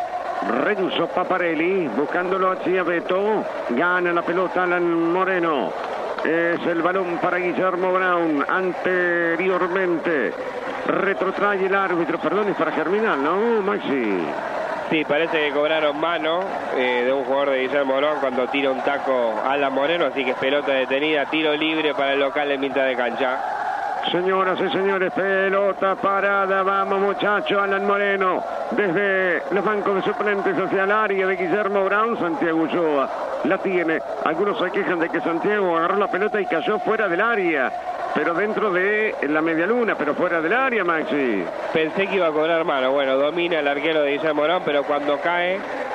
Renzo Paparelli, buscándolo a Chiaveto. Gana la pelota Alan Moreno. Es el balón para Guillermo Brown. Anteriormente retrotrae el árbitro. Perdón, es para Germinal, ¿no, Maxi? Sí, parece que cobraron mano eh, de un jugador de Guillermo Brown cuando tira un taco a Alan Moreno. Así que es pelota detenida, tiro libre para el local en mitad de cancha. Señoras y señores, pelota parada. Vamos, muchachos. Alan Moreno desde los bancos de suplentes hacia el área de Guillermo Brown. Santiago Ulloa la tiene. Algunos se quejan de que Santiago agarró la pelota y cayó fuera del área, pero dentro de la media luna, pero fuera del área, Maxi. Pensé que iba a cobrar mano. Bueno, domina el arquero de Guillermo Brown, pero cuando cae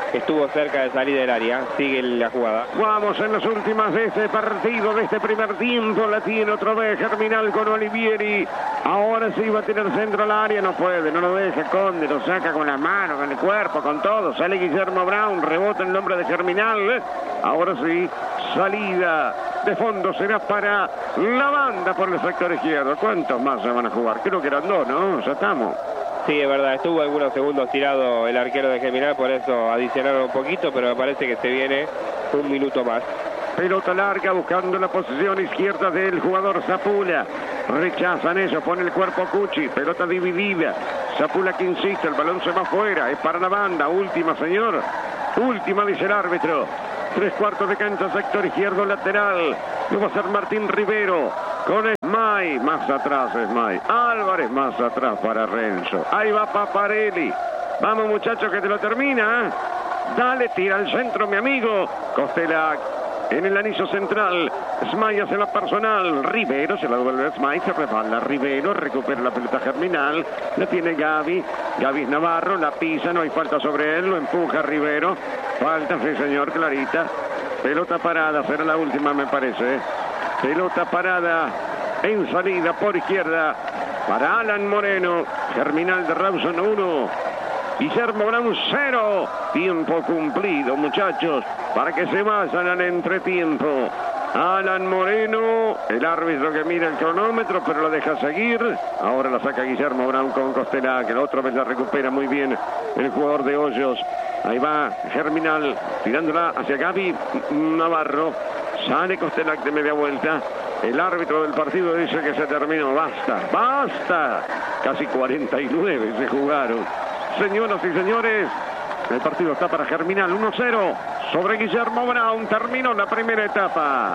estuvo cerca de salir del área. Sigue la jugada. Vamos en las últimas de este partido, de este primer tiempo. La tiene otra vez Germinal con Olivieri. Ahora sí va a tener centro al área. No puede, no lo deja Conde. Lo saca con las manos, con el cuerpo, con todo. Sale Guillermo Brown. Rebota el nombre de Germinal. Ahora sí, salida de fondo será para la banda por el sector izquierdo. ¿Cuántos más se van a jugar? Creo que eran dos, ¿no? Ya estamos. Sí, es verdad, estuvo algunos segundos tirado el arquero de Germinal, por eso adicionaron un poquito, pero me parece que se viene un minuto más. Pelota larga buscando la posición izquierda del jugador Zapula. Rechazan ellos, pone el cuerpo Cucci. Pelota dividida. Zapula que insiste, el balón se va afuera. Es para la banda. Última, señor. Última, dice el árbitro. Tres cuartos de cancha, sector izquierdo lateral. Lo va a hacer Martín Rivero. Con Esmay, más atrás Esmay. Álvarez más atrás para Renzo. Ahí va Paparelli. Vamos muchachos que te lo termina. Dale, tira al centro mi amigo. Costelac en el anillo central. Esmay hace la personal. Rivero se la devuelve a Esmay. Se resbala Rivero. Recupera la pelota Germinal. La tiene Gaby. Gaby es Navarro. La pisa. No hay falta sobre él. Lo empuja Rivero. Falta, sí señor, clarita. Pelota parada. Será la última me parece. Pelota parada en salida por izquierda para Alan Moreno. Germinal de Rawson uno. Guillermo Brown cero. Tiempo cumplido, muchachos, para que se vayan al entretiempo. Alan Moreno, el árbitro que mira el cronómetro, pero lo deja seguir. Ahora la saca Guillermo Brown con Costela, que la otra vez la recupera muy bien el jugador de Hoyos. Ahí va Germinal, tirándola hacia Gaby Navarro. Sale Costelac de media vuelta. El árbitro del partido dice que se terminó. Basta, basta. Casi cuarenta y nueve se jugaron. Señoras y señores, el partido está para Germinal uno cero sobre Guillermo Brown. Terminó la primera etapa.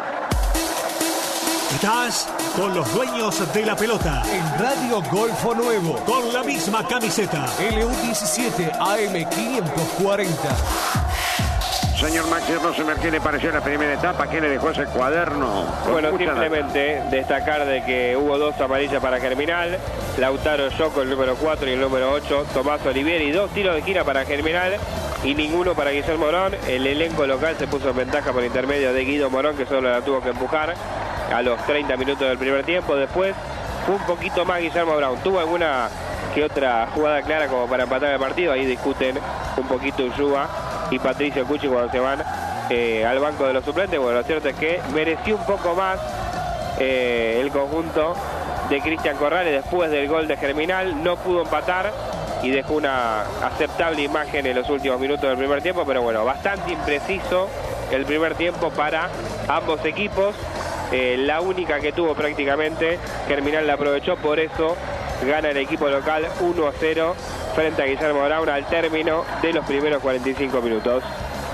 Estás con los dueños de la pelota En Radio Golfo Nuevo. con la misma camiseta. L U diecisiete A M quinientos cuarenta. Señor Maxi Rosenberg, ¿qué le pareció la primera etapa? ¿Qué le dejó ese cuaderno? Bueno, simplemente destacar de que hubo dos amarillas para Germinal. Lautaro Yoko, el número cuatro, y el número ocho, Tomás Olivieri. Dos tiros de esquina para Germinal y ninguno para Guillermo Morón. El elenco local se puso en ventaja por intermedio de Guido Morón, que solo la tuvo que empujar a los treinta minutos del primer tiempo. Después fue un poquito más Guillermo Brown. Tuvo alguna que otra jugada clara como para empatar el partido. Ahí discuten un poquito Ulluba y Patricio Cucci cuando se van eh, al banco de los suplentes. Bueno, lo cierto es que mereció un poco más eh, el conjunto de Cristian Corrales después del gol de Germinal. No pudo empatar y dejó una aceptable imagen en los últimos minutos del primer tiempo, pero bueno, bastante impreciso el primer tiempo para ambos equipos. Eh, la única que tuvo prácticamente Germinal la aprovechó, por eso gana el equipo local uno a cero frente a Guillermo Brown al término de los primeros cuarenta y cinco minutos.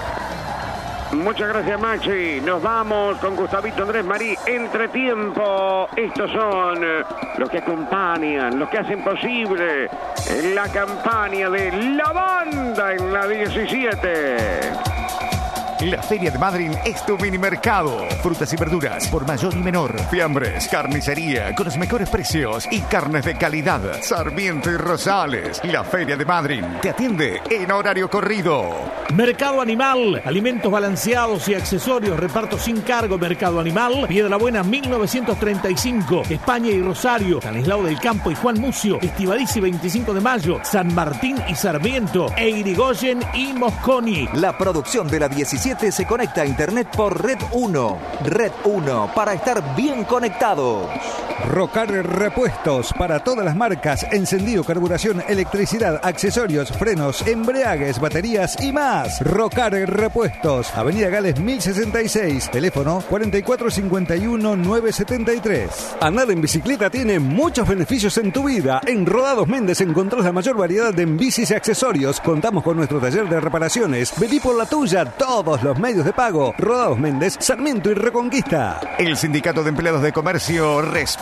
Muchas gracias, Maxi. Nos vamos con Gustavito Andrés Marí. Entretiempo. Estos son los que acompañan, los que hacen posible la campaña de la banda en la diecisiete. La Feria de Madryn es tu mini mercado. Frutas y verduras por mayor y menor. Fiambres, carnicería con los mejores precios y carnes de calidad. Sarmiento y Rosales. La Feria de Madryn te atiende en horario corrido. Mercado Animal, alimentos balanceados y accesorios, reparto sin cargo. Mercado Animal, Piedra Buena mil novecientos treinta y cinco, España y Rosario, Stanislao del Campo y Juan Mucio, Estivalici veinticinco de mayo, San Martín y Sarmiento, e Irigoyen y Mosconi. La producción de la diecisiete se conecta a internet por Red uno. Red uno, para estar bien conectados. Rocar Repuestos para todas las marcas: encendido, carburación, electricidad, accesorios, frenos, embriagues, baterías y más. Rocar Repuestos, Avenida Gales mil sesenta y seis, teléfono cuarenta y cuatro cincuenta y uno novecientos setenta y tres. Andar en bicicleta tiene muchos beneficios en tu vida. En Rodados Méndez encontrás la mayor variedad de bicis y accesorios. Contamos con nuestro taller de reparaciones. Vení por la tuya, todos los medios de pago. Rodados Méndez, Sarmiento y Reconquista. El Sindicato de Empleados de Comercio respeta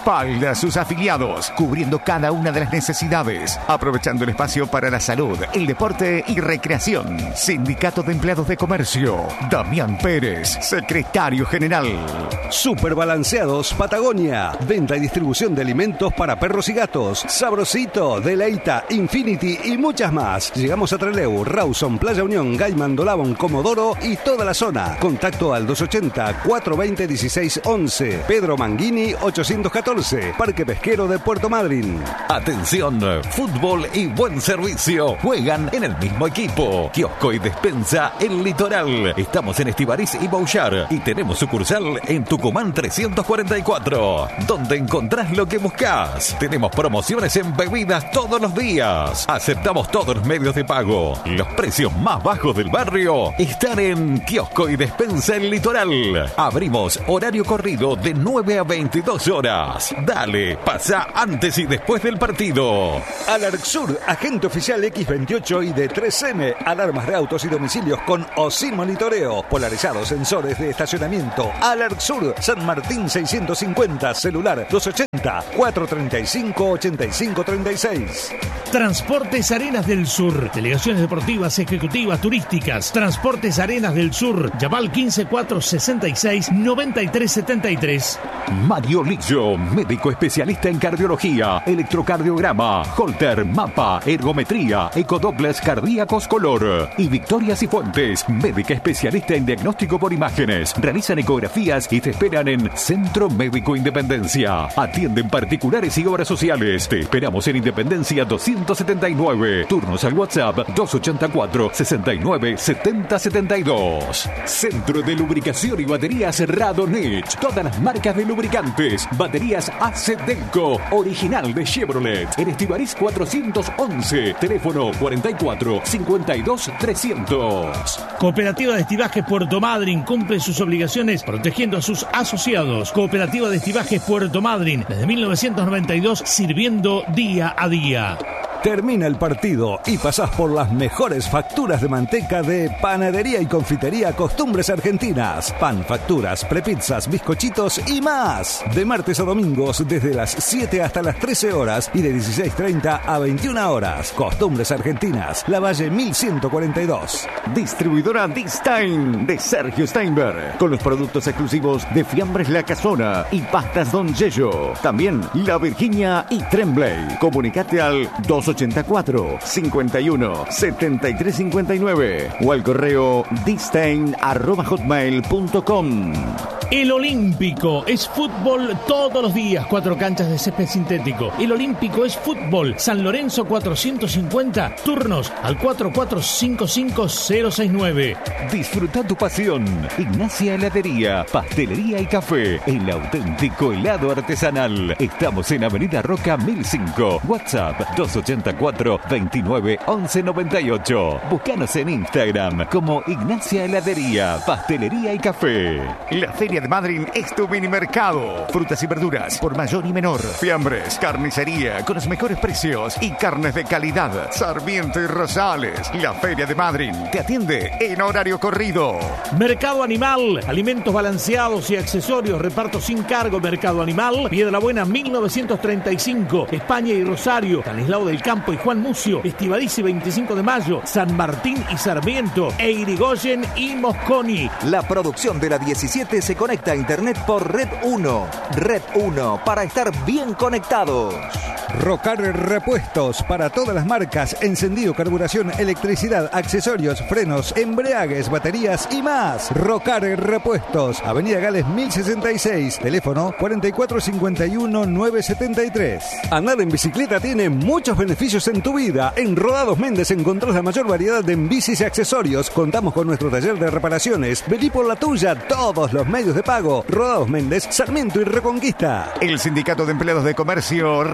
respalda a sus afiliados, cubriendo cada una de las necesidades, aprovechando el espacio para la salud, el deporte y recreación. Sindicato de Empleados de Comercio, Damián Pérez, secretario general. Superbalanceados Patagonia, venta y distribución de alimentos para perros y gatos. Sabrosito, Deleita, Infinity y muchas más. Llegamos a Trelew, Rawson, Playa Unión, Gaiman, Dolabon, Comodoro y toda la zona. Contacto al dos ochenta, cuatrocientos veinte, dieciséis once. Pedro Manguini ochocientos catorce, Parque Pesquero de Puerto Madryn. Atención, fútbol y buen servicio juegan en el mismo equipo. Kiosco y despensa El Litoral. Estamos en Estivariz y Bouchard y tenemos sucursal en Tucumán trescientos cuarenta y cuatro, donde encontrás lo que buscás. Tenemos promociones en bebidas todos los días. Aceptamos todos los medios de pago. Los precios más bajos del barrio están en Kiosco y despensa El Litoral. Abrimos horario corrido de nueve a veintidós horas. Dale, pasa antes y después del partido. Alarxur, agente oficial equis veintiocho y de tres eme. Alarmas de autos y domicilios con o sin monitoreo. Polarizados, sensores de estacionamiento. Alarxur, San Martín seiscientos cincuenta. Celular dos ochenta, cuatrocientos treinta y cinco, ochenta y cinco treinta y seis. Transportes Arenas del Sur. Delegaciones deportivas, ejecutivas, turísticas. Transportes Arenas del Sur. Yamal quince cuatrocientos sesenta y seis, noventa y tres setenta y tres. Mario Lillo, médico especialista en cardiología, electrocardiograma, Holter, mapa, ergometría, ecodobles cardíacos color. Y Victoria Cifuentes, médica especialista en diagnóstico por imágenes. Realizan ecografías y te esperan en Centro Médico Independencia. Atienden particulares y obras sociales. Te esperamos en Independencia doscientos setenta y nueve. Turnos al WhatsApp dos ochenta y cuatro, sesenta y nueve, setenta setenta y dos. Centro de Lubricación y Baterías Radonich. Todas las marcas de lubricantes. Baterías A C Delco, original de Chevrolet. En Estivariz cuatrocientos once. Teléfono cuarenta y cuatro, cincuenta y dos, trescientos. Cooperativa de Estivajes Puerto Madryn cumple sus obligaciones protegiendo a sus asociados. Cooperativa de Estivajes Puerto Madryn, desde mil novecientos noventa y dos, sirviendo día a día. Termina el partido y pasás por las mejores facturas de manteca de Panadería y Confitería Costumbres Argentinas. Pan, facturas, prepizzas, bizcochitos y más. De martes a domingos desde las siete hasta las trece horas y de dieciséis treinta a veintiuna horas. Costumbres Argentinas, Lavalle mil ciento cuarenta y dos. Distribuidora Distain de Sergio Steinberg, con los productos exclusivos de Fiambres La Casona y Pastas Don Yello. También La Virginia y Tremblay. Comunicate al dos ochenta y cuatro, cincuenta y uno, setenta y tres cincuenta y nueve o al correo distain arroba hotmail punto com. El Olímpico es fútbol todos los días, cuatro canchas de césped sintético. El Olímpico es fútbol. San Lorenzo cuatrocientos cincuenta, turnos al cuatro cuatro cinco cinco cero seis nueve. Disfruta tu pasión. Ignacia Heladería, Pastelería y Café. El auténtico helado artesanal. Estamos en Avenida Roca mil cinco. WhatsApp dos ochenta y cuatro, veintinueve, once noventa y ocho. Búscanos en Instagram como Ignacia Heladería, Pastelería y Café. La Feria de Madryn es tu mini mercado. Frutas y verduras por mayor y menor. Fiambres, carnicería con los mejores precios y carnes de calidad. Sarmiento y Rosales. La Feria de Madryn te atiende en horario corrido. Mercado Animal, alimentos balanceados y accesorios, reparto sin cargo. Mercado Animal, Piedrabuena mil novecientos treinta y cinco, España y Rosario, Stanislao del Campo y Juan Mucio, Estivaliz y veinticinco de mayo, San Martín y Sarmiento, e Irigoyen y Mosconi. La producción de la diecisiete se conecta a internet por Red uno. Red uno, para estar bien conectados. Rocar Repuestos para todas las marcas, encendido, carburación, electricidad, accesorios, frenos, embragues, baterías y más. Rocar Repuestos, Avenida Gales mil sesenta y seis, teléfono cuarenta y cuatro cincuenta y uno, novecientos setenta y tres. Andar en bicicleta tiene muchos beneficios en tu vida. En Rodados Méndez encontrás la mayor variedad de bicis y accesorios. Contamos con nuestro taller de reparaciones. Vení por la tuya, todos los medios de pago. Rodados Méndez, Sarmiento y Reconquista. El Sindicato de Empleados de Comercio respalda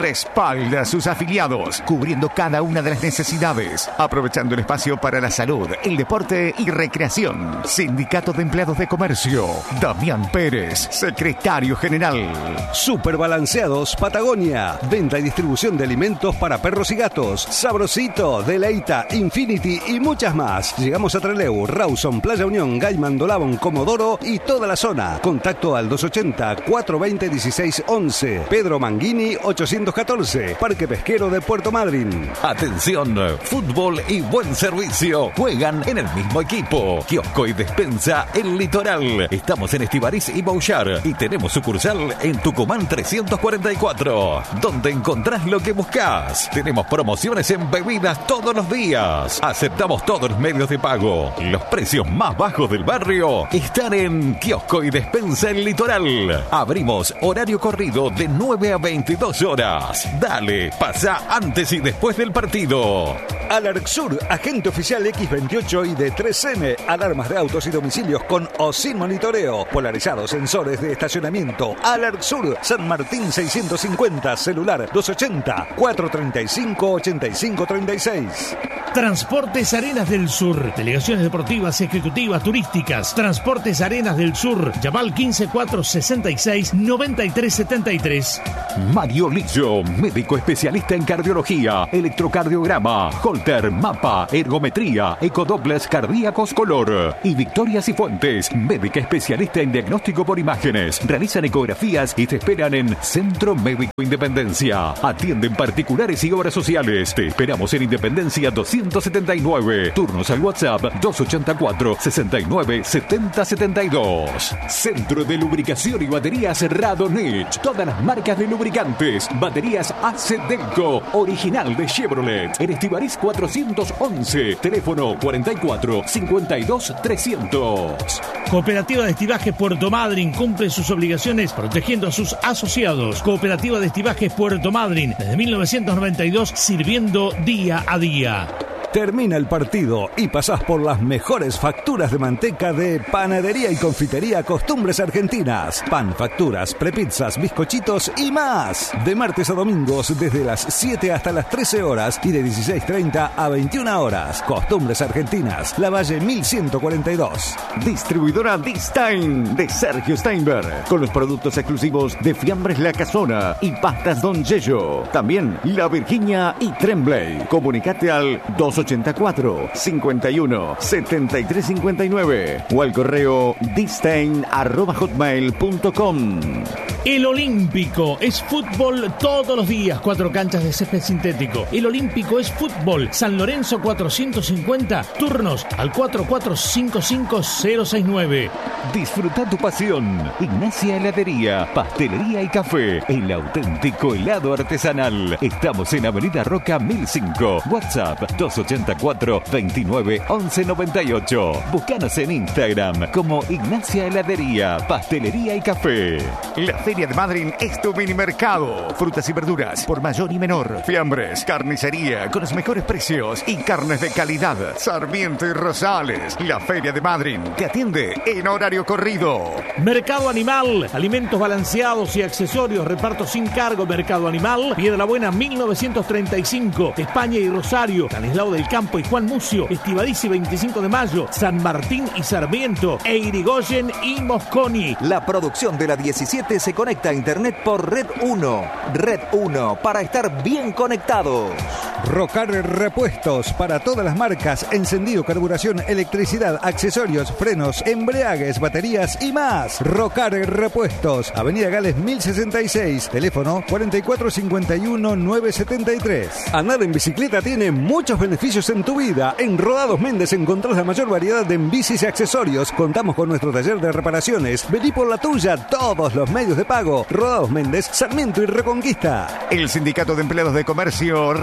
respalda a sus afiliados, cubriendo cada una de las necesidades, aprovechando el espacio para la salud, el deporte y recreación. Sindicato de Empleados de Comercio, Damián Pérez, secretario general. Superbalanceados Patagonia, venta y distribución de alimentos para perros y gatos. Sabrosito, Deleita, Infinity y muchas más. Llegamos a Trelew, Rawson, Playa Unión, Gaiman, Dolabón, Comodoro y toda la zona. Contacto al dos ochenta, cuatrocientos veinte, dieciséis once. Pedro Manguini ochocientos catorce, Parque Pesquero de Puerto Madryn. Atención, fútbol y buen servicio juegan en el mismo equipo. Kiosco y despensa El Litoral. Estamos en Estivariz y Bouchard y tenemos sucursal en Tucumán trescientos cuarenta y cuatro, donde encontrás lo que buscás. Tenemos promociones en bebidas todos los días. Aceptamos todos los medios de pago. Los precios más bajos del barrio están en Kiosco y despensa El Litoral. Abrimos horario corrido de nueve a veintidós horas. Dale, pasa antes y después del partido. Alarxur, agente oficial equis veintiocho y de tres eme. Alarmas de autos y domicilios con o sin monitoreo. Polarizados, sensores de estacionamiento. Alarxur, San Martín seiscientos cincuenta. Celular dos ochenta, cuatrocientos treinta y cinco, ochenta y cinco treinta y seis. Transportes Arenas del Sur. Delegaciones deportivas, ejecutivas, turísticas. Transportes Arenas del Sur. Llamar quince, cuatrocientos sesenta y seis, noventa y tres setenta y tres. Mario Lillo, médico especialista en cardiología, electrocardiograma, Holter, mapa, ergometría, ecodobles cardíacos color. Y Victoria Cifuentes, médica especialista en diagnóstico por imágenes. Realizan ecografías y te esperan en Centro Médico Independencia. Atienden particulares y obras sociales. Te esperamos en Independencia doscientos setenta y nueve. Turnos al WhatsApp dos ochenta y cuatro, sesenta y nueve, setenta setenta y dos. Centro de Lubricación y Baterías Radonich. Todas las marcas de lubricantes. Baterías A C Delco, original de Chevrolet. En Estivariz cuatrocientos once. Teléfono cuarenta y cuatro, cincuenta y dos, trescientos. Cooperativa de Estivajes Puerto Madryn cumple sus obligaciones protegiendo a sus asociados. Cooperativa de Estivajes Puerto Madryn, desde mil novecientos noventa y dos, sirviendo día a día. Termina el partido y pasás por las mejores facturas de manteca de Panadería y Confitería Costumbres Argentinas. Pan, facturas, prepizzas, bizcochitos y más. De martes a domingos desde las siete hasta las trece horas y de dieciséis treinta a veintiuna horas. Costumbres Argentinas, La Valle mil ciento cuarenta y dos. Distribuidora Distain de Sergio Steinberg, con los productos exclusivos de Fiambres La Casona y Pastas Don Yello. También La Virginia y Tremblay. Comunicate al dos ochenta y cuatro, cincuenta y uno, setenta y tres cincuenta y nueve o al correo distain arroba hotmail punto com. El Olímpico es fútbol todos los días, cuatro canchas de césped sintético. El Olímpico es fútbol. San Lorenzo cuatrocientos cincuenta, turnos al cuatro cuatro cinco cinco cero seis nueve. Disfruta tu pasión. Ignacia Heladería, pastelería y café. El auténtico helado artesanal. Estamos en Avenida Roca mil cinco. WhatsApp dos ochenta y cuatro, veintinueve, once noventa y ocho. Búscanos en Instagram como Ignacia Heladería, pastelería y café. La Feria de Madryn es tu mini mercado. Frutas y verduras por mayor y menor. Fiambres, carnicería con los mejores precios y carnes de calidad. Sarmiento y Rosales. La Feria de Madryn te atiende en horario corrido. Mercado Animal, alimentos balanceados y accesorios, reparto sin cargo. Mercado Animal, Piedra Buena mil novecientos treinta y cinco, España y Rosario, Stanislao del Campo y Juan Mucio, Estivadiz y veinticinco de mayo, San Martín y Sarmiento, e Irigoyen y Mosconi. La producción de la diecisiete se conecta a internet por Red uno. Red uno, para estar bien conectados. Rocar Repuestos para todas las marcas, encendido, carburación, electricidad, accesorios, frenos, embriagues, baterías y más. Rocar Repuestos, Avenida Gales mil sesenta y seis, teléfono cuarenta y cuatro cincuenta y uno, novecientos setenta y tres. Andar en bicicleta tiene muchos beneficios en tu vida. En Rodados Méndez encontrás la mayor variedad de bicis y accesorios. Contamos con nuestro taller de reparaciones. Vení por la tuya, todos los medios de pago. Rodados Méndez, Sarmiento y Reconquista. El Sindicato de Empleados de Comercio respalda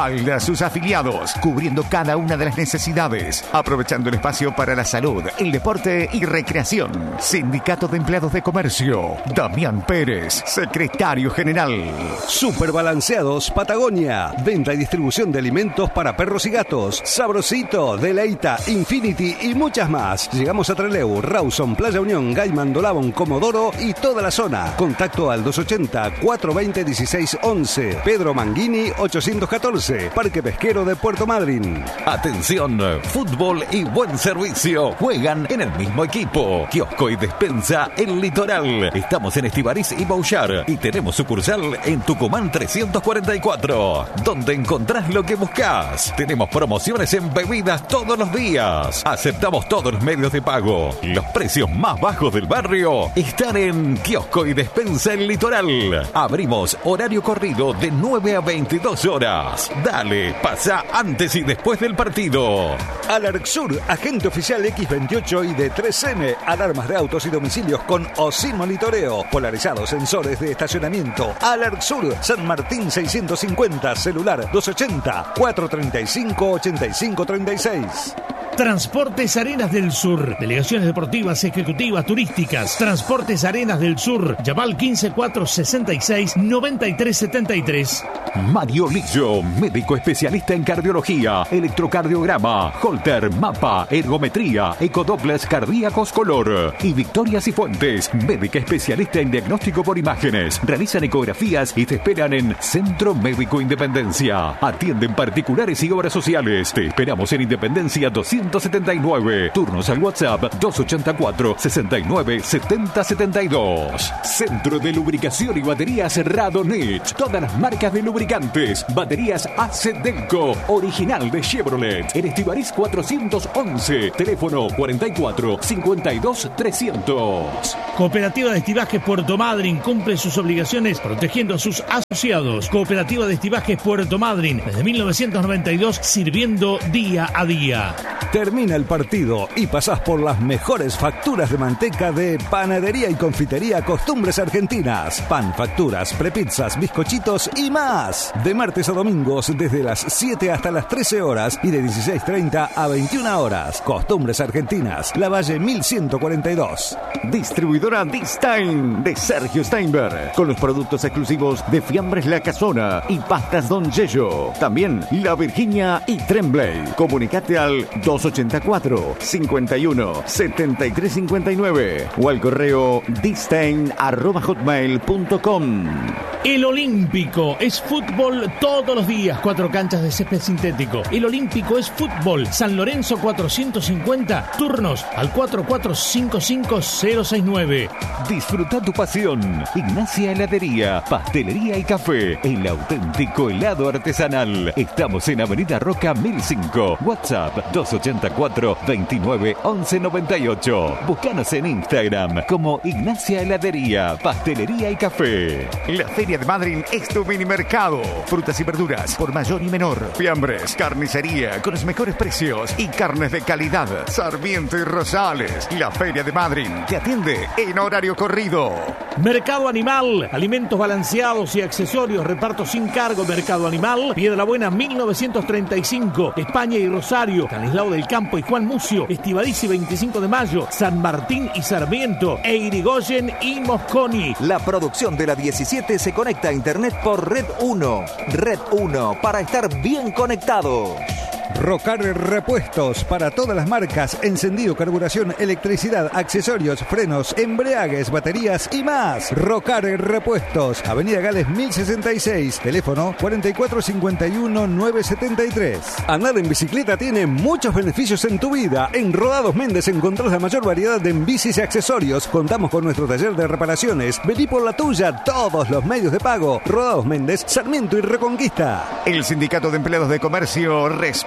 respalda a sus afiliados, cubriendo cada una de las necesidades, aprovechando el espacio para la salud, el deporte y recreación. Sindicato de Empleados de Comercio, Damián Pérez, secretario general. Superbalanceados Patagonia, venta y distribución de alimentos para perros y gatos. Sabrosito, Deleita, Infinity y muchas más. Llegamos a Trelew, Rawson, Playa Unión, Gaiman, Dolabon, Comodoro y toda la zona. Contacto al dos ochenta, cuatrocientos veinte, dieciséis once. Pedro Manguini ochocientos catorce, Parque Pesquero de Puerto Madryn. Atención, fútbol y buen servicio juegan en el mismo equipo. Kiosco y despensa El Litoral. Estamos en Estivariz y Bouchard y tenemos sucursal en Tucumán trescientos cuarenta y cuatro, donde encontrás lo que buscás. Tenemos promociones en bebidas todos los días. Aceptamos todos los medios de pago. Los precios más bajos del barrio están en Kiosco y despensa El Litoral. Abrimos horario corrido de nueve a veintidós horas. Dale, pasa antes y después del partido. Alarxur, agente oficial equis veintiocho y de tres eme. Alarmas de autos y domicilios con o sin monitoreo. Polarizados sensores de estacionamiento. Alarxur, San Martín seiscientos cincuenta. Celular dos ochenta, cuatrocientos treinta y cinco, ochenta y cinco treinta y seis. Transportes Arenas del Sur. Delegaciones deportivas, ejecutivas, turísticas. Transportes Arenas del Sur. Yamal quince cuatrocientos sesenta y seis, noventa y tres setenta y tres. Mario Lillo, médico especialista en cardiología, electrocardiograma, Holter, mapa, ergometría, ecodobles cardíacos color. Y Victoria Cifuentes, médica especialista en diagnóstico por imágenes. Realizan ecografías y te esperan en Centro Médico Independencia. Atienden particulares y obras sociales. Te esperamos en Independencia doscientos setenta y nueve. Turnos al WhatsApp dos ochenta y cuatro, sesenta y nueve, setenta setenta y dos. Centro de Lubricación y Baterías Radonich. Todas las marcas de lubricantes. Baterías A C Delco, original de Chevrolet. En Estivariz cuatrocientos once. Teléfono cuarenta y cuatro, cincuenta y dos, trescientos. Cooperativa de Estivajes Puerto Madryn cumple sus obligaciones protegiendo a sus asociados. Cooperativa de Estivajes Puerto Madryn, desde mil novecientos noventa y dos, sirviendo día a día. Termina el partido y pasás por las mejores facturas de manteca de Panadería y Confitería Costumbres Argentinas. Pan, facturas, prepizzas, bizcochitos y más. De martes a domingos desde las siete hasta las trece horas y de dieciséis treinta a veintiuna horas. Costumbres Argentinas, La Valle mil ciento cuarenta y dos. Distribuidora Distain de Sergio Steinberg, con los productos exclusivos de Fiambres La Casona y Pastas Don Yello. También La Virginia y Tremblay. Comunicate al dos ochenta y cuatro, cincuenta y uno, setenta y tres cincuenta y nueve o al correo distain arroba hotmail punto com. El Olímpico es fútbol todos los días. Cuatro canchas de césped sintético. El Olímpico es fútbol. San Lorenzo cuatrocientos cincuenta. Turnos al cuatro cuatro cinco cinco cero seis nueve. Disfruta tu pasión. Ignacia Heladería, Pastelería y Café. El auténtico helado artesanal. Estamos en Avenida Roca mil cinco. WhatsApp dos ochenta y cuatro, veintinueve, once noventa y ocho. Búscanos en Instagram como Ignacia Heladería, Pastelería y Café. La Feria de Madryn es tu mini mercado. Frutas y verduras por mayor y menor. Fiambres, carnicería con los mejores precios y carnes de calidad. Sarmiento y Rosales. La Feria de Madryn te atiende en horario corrido. Mercado Animal, alimentos balanceados y accesorios, reparto sin cargo. Mercado Animal, Piedra Buena mil novecientos treinta y cinco, España y Rosario, Canislao del Campo y Juan Mucio, Estivaliz y veinticinco de mayo, San Martín y Sarmiento, e Irigoyen y Mosconi. La producción de la diecisiete se conecta a internet por Red uno. Red uno, para estar bien conectado. Rocar Repuestos para todas las marcas, encendido, carburación, electricidad, accesorios, frenos, embragues, baterías y más. Rocar Repuestos, Avenida Gales mil sesenta y seis, teléfono cuarenta y cuatro cincuenta y uno, novecientos setenta y tres. Andar en bicicleta tiene muchos beneficios en tu vida. En Rodados Méndez encontrás la mayor variedad de bicis y accesorios. Contamos con nuestro taller de reparaciones. Vení por la tuya, todos los medios de pago. Rodados Méndez, Sarmiento y Reconquista. El Sindicato de Empleados de Comercio responde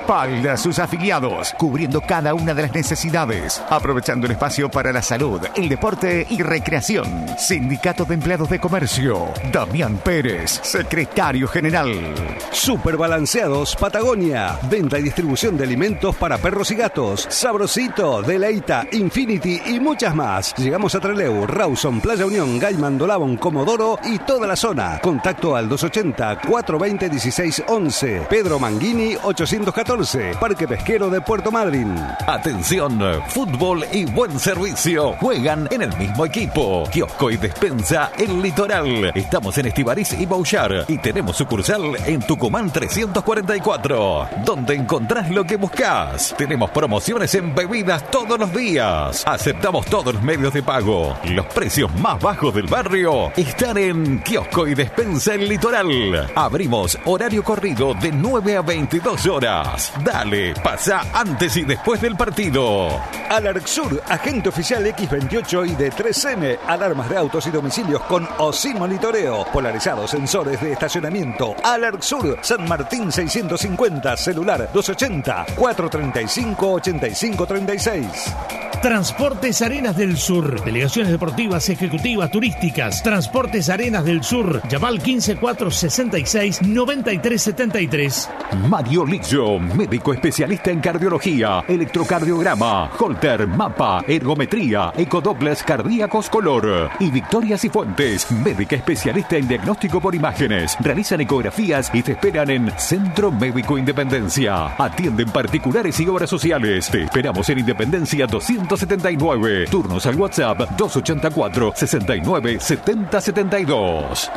respalda a sus afiliados, cubriendo cada una de las necesidades, aprovechando el espacio para la salud, el deporte y recreación. Sindicato de Empleados de Comercio. Damián Pérez, secretario general. Superbalanceados Patagonia. Venta y distribución de alimentos para perros y gatos. Sabrosito, Deleita, Infinity y muchas más. Llegamos a Trelew, Rawson, Playa Unión, Gaiman, Dolabón, Comodoro y toda la zona. Contacto al dos ochenta, cuatrocientos veinte, dieciséis once. Pedro Manguini, ochocientos catorce. Parque Pesquero de Puerto Madryn. Atención, fútbol y buen servicio juegan en el mismo equipo. Kiosco y despensa El Litoral. Estamos en Estivariz y Bouchard y tenemos sucursal en Tucumán trescientos cuarenta y cuatro, donde encontrás lo que buscas. Tenemos promociones en bebidas todos los días. Aceptamos todos los medios de pago. Los precios más bajos del barrio están en Kiosco y despensa El Litoral. Abrimos horario corrido de nueve a veintidós horas. Dale, pasa antes y después del partido. Alarxur, agente oficial equis veintiocho y de tres eme. Alarmas de autos y domicilios con o sin monitoreo. Polarizados sensores de estacionamiento. Alarxur, San Martín seiscientos cincuenta. Celular dos ochenta, cuatrocientos treinta y cinco, ochenta y cinco treinta y seis. Transportes Arenas del Sur. Delegaciones deportivas, ejecutivas, turísticas. Transportes Arenas del Sur. Yamal quince cuatrocientos sesenta y seis, noventa y tres setenta y tres. Mario Lixo, médico especialista en cardiología, electrocardiograma, Holter, mapa, ergometría, ecodobles cardíacos color. Y Victoria Cifuentes, médica especialista en diagnóstico por imágenes. Realizan ecografías y te esperan en Centro Médico Independencia. Atienden particulares y obras sociales. Te esperamos en Independencia doscientos setenta y nueve. Turnos al WhatsApp dos ochenta y cuatro, sesenta y nueve, setenta setenta y dos.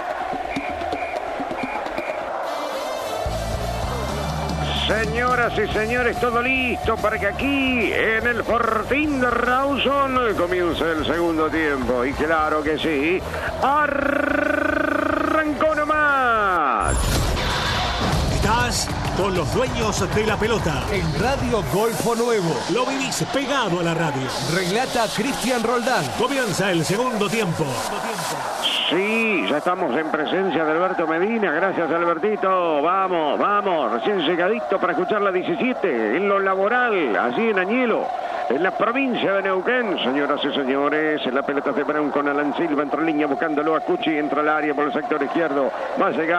Señoras y señores, todo listo para que aquí en el Fortín de Rawson comience el segundo tiempo. Y claro que sí, arrancó nomás. Estás con los dueños de la pelota. En Radio Golfo Nuevo. Lo vivís pegado a la radio. Relata Cristian Roldán. Comienza el segundo tiempo. Sí, ya estamos en presencia de Alberto Medina. Gracias, Albertito. Vamos, vamos. Recién llegadito para escuchar la diecisiete en lo laboral, allí en Añelo, en la provincia de Neuquén. Señoras y señores, la pelota de Brown con Alan Silva. Entra en línea buscándolo a Cuchi. Entra al área por el sector izquierdo. Va a llegar